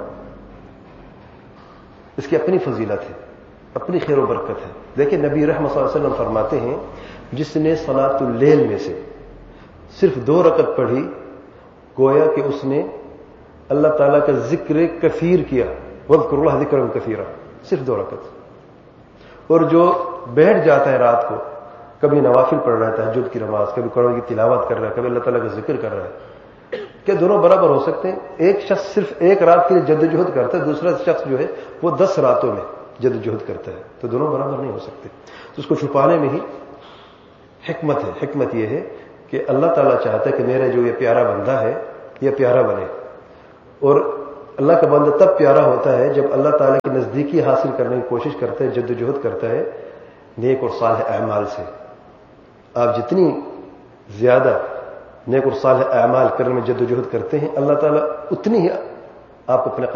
اس کی اپنی فضیلت ہے، اپنی خیر و برکت ہے. دیکھیں نبی رحمت صلی اللہ علیہ وسلم فرماتے ہیں جس نے صلاۃ اللیل میں سے صرف 2 رکعت پڑھی گویا کہ اس نے اللہ تعالیٰ کا ذکر کثیر کیا. وَاذْكُرُوا اللَّهَ ذِكْرًا كَثِيرًا، صرف 2 رکعت. اور جو بیٹھ جاتا ہے رات کو، کبھی نوافل پڑھ رہا ہے تہجد کی نماز، کبھی قرآن کی تلاوت کر رہا ہے، کبھی اللہ تعالیٰ کا ذکر کر رہا ہے، کیا دونوں برابر ہو سکتے ہیں؟ ایک شخص صرف ایک رات کے لیے جدوجہد کرتا ہے، دوسرا شخص جو ہے وہ 10 راتوں میں جدوجہد کرتا ہے، تو دونوں برابر نہیں ہو سکتے. تو اس کو چھپانے میں ہی حکمت ہے. حکمت یہ ہے کہ اللہ تعالیٰ چاہتا ہے کہ میرا جو یہ پیارا بندہ ہے یہ پیارا بنے، اور اللہ کا بندہ تب پیارا ہوتا ہے جب اللہ تعالیٰ کی نزدیکی حاصل کرنے کی کوشش کرتا ہے، جدوجہد کرتا ہے نیک اور صالح اعمال سے. آپ جتنی زیادہ نیک اور صالح اعمال کرنے میں جدوجہد کرتے ہیں، اللہ تعالیٰ اتنی ہی آپ اپنے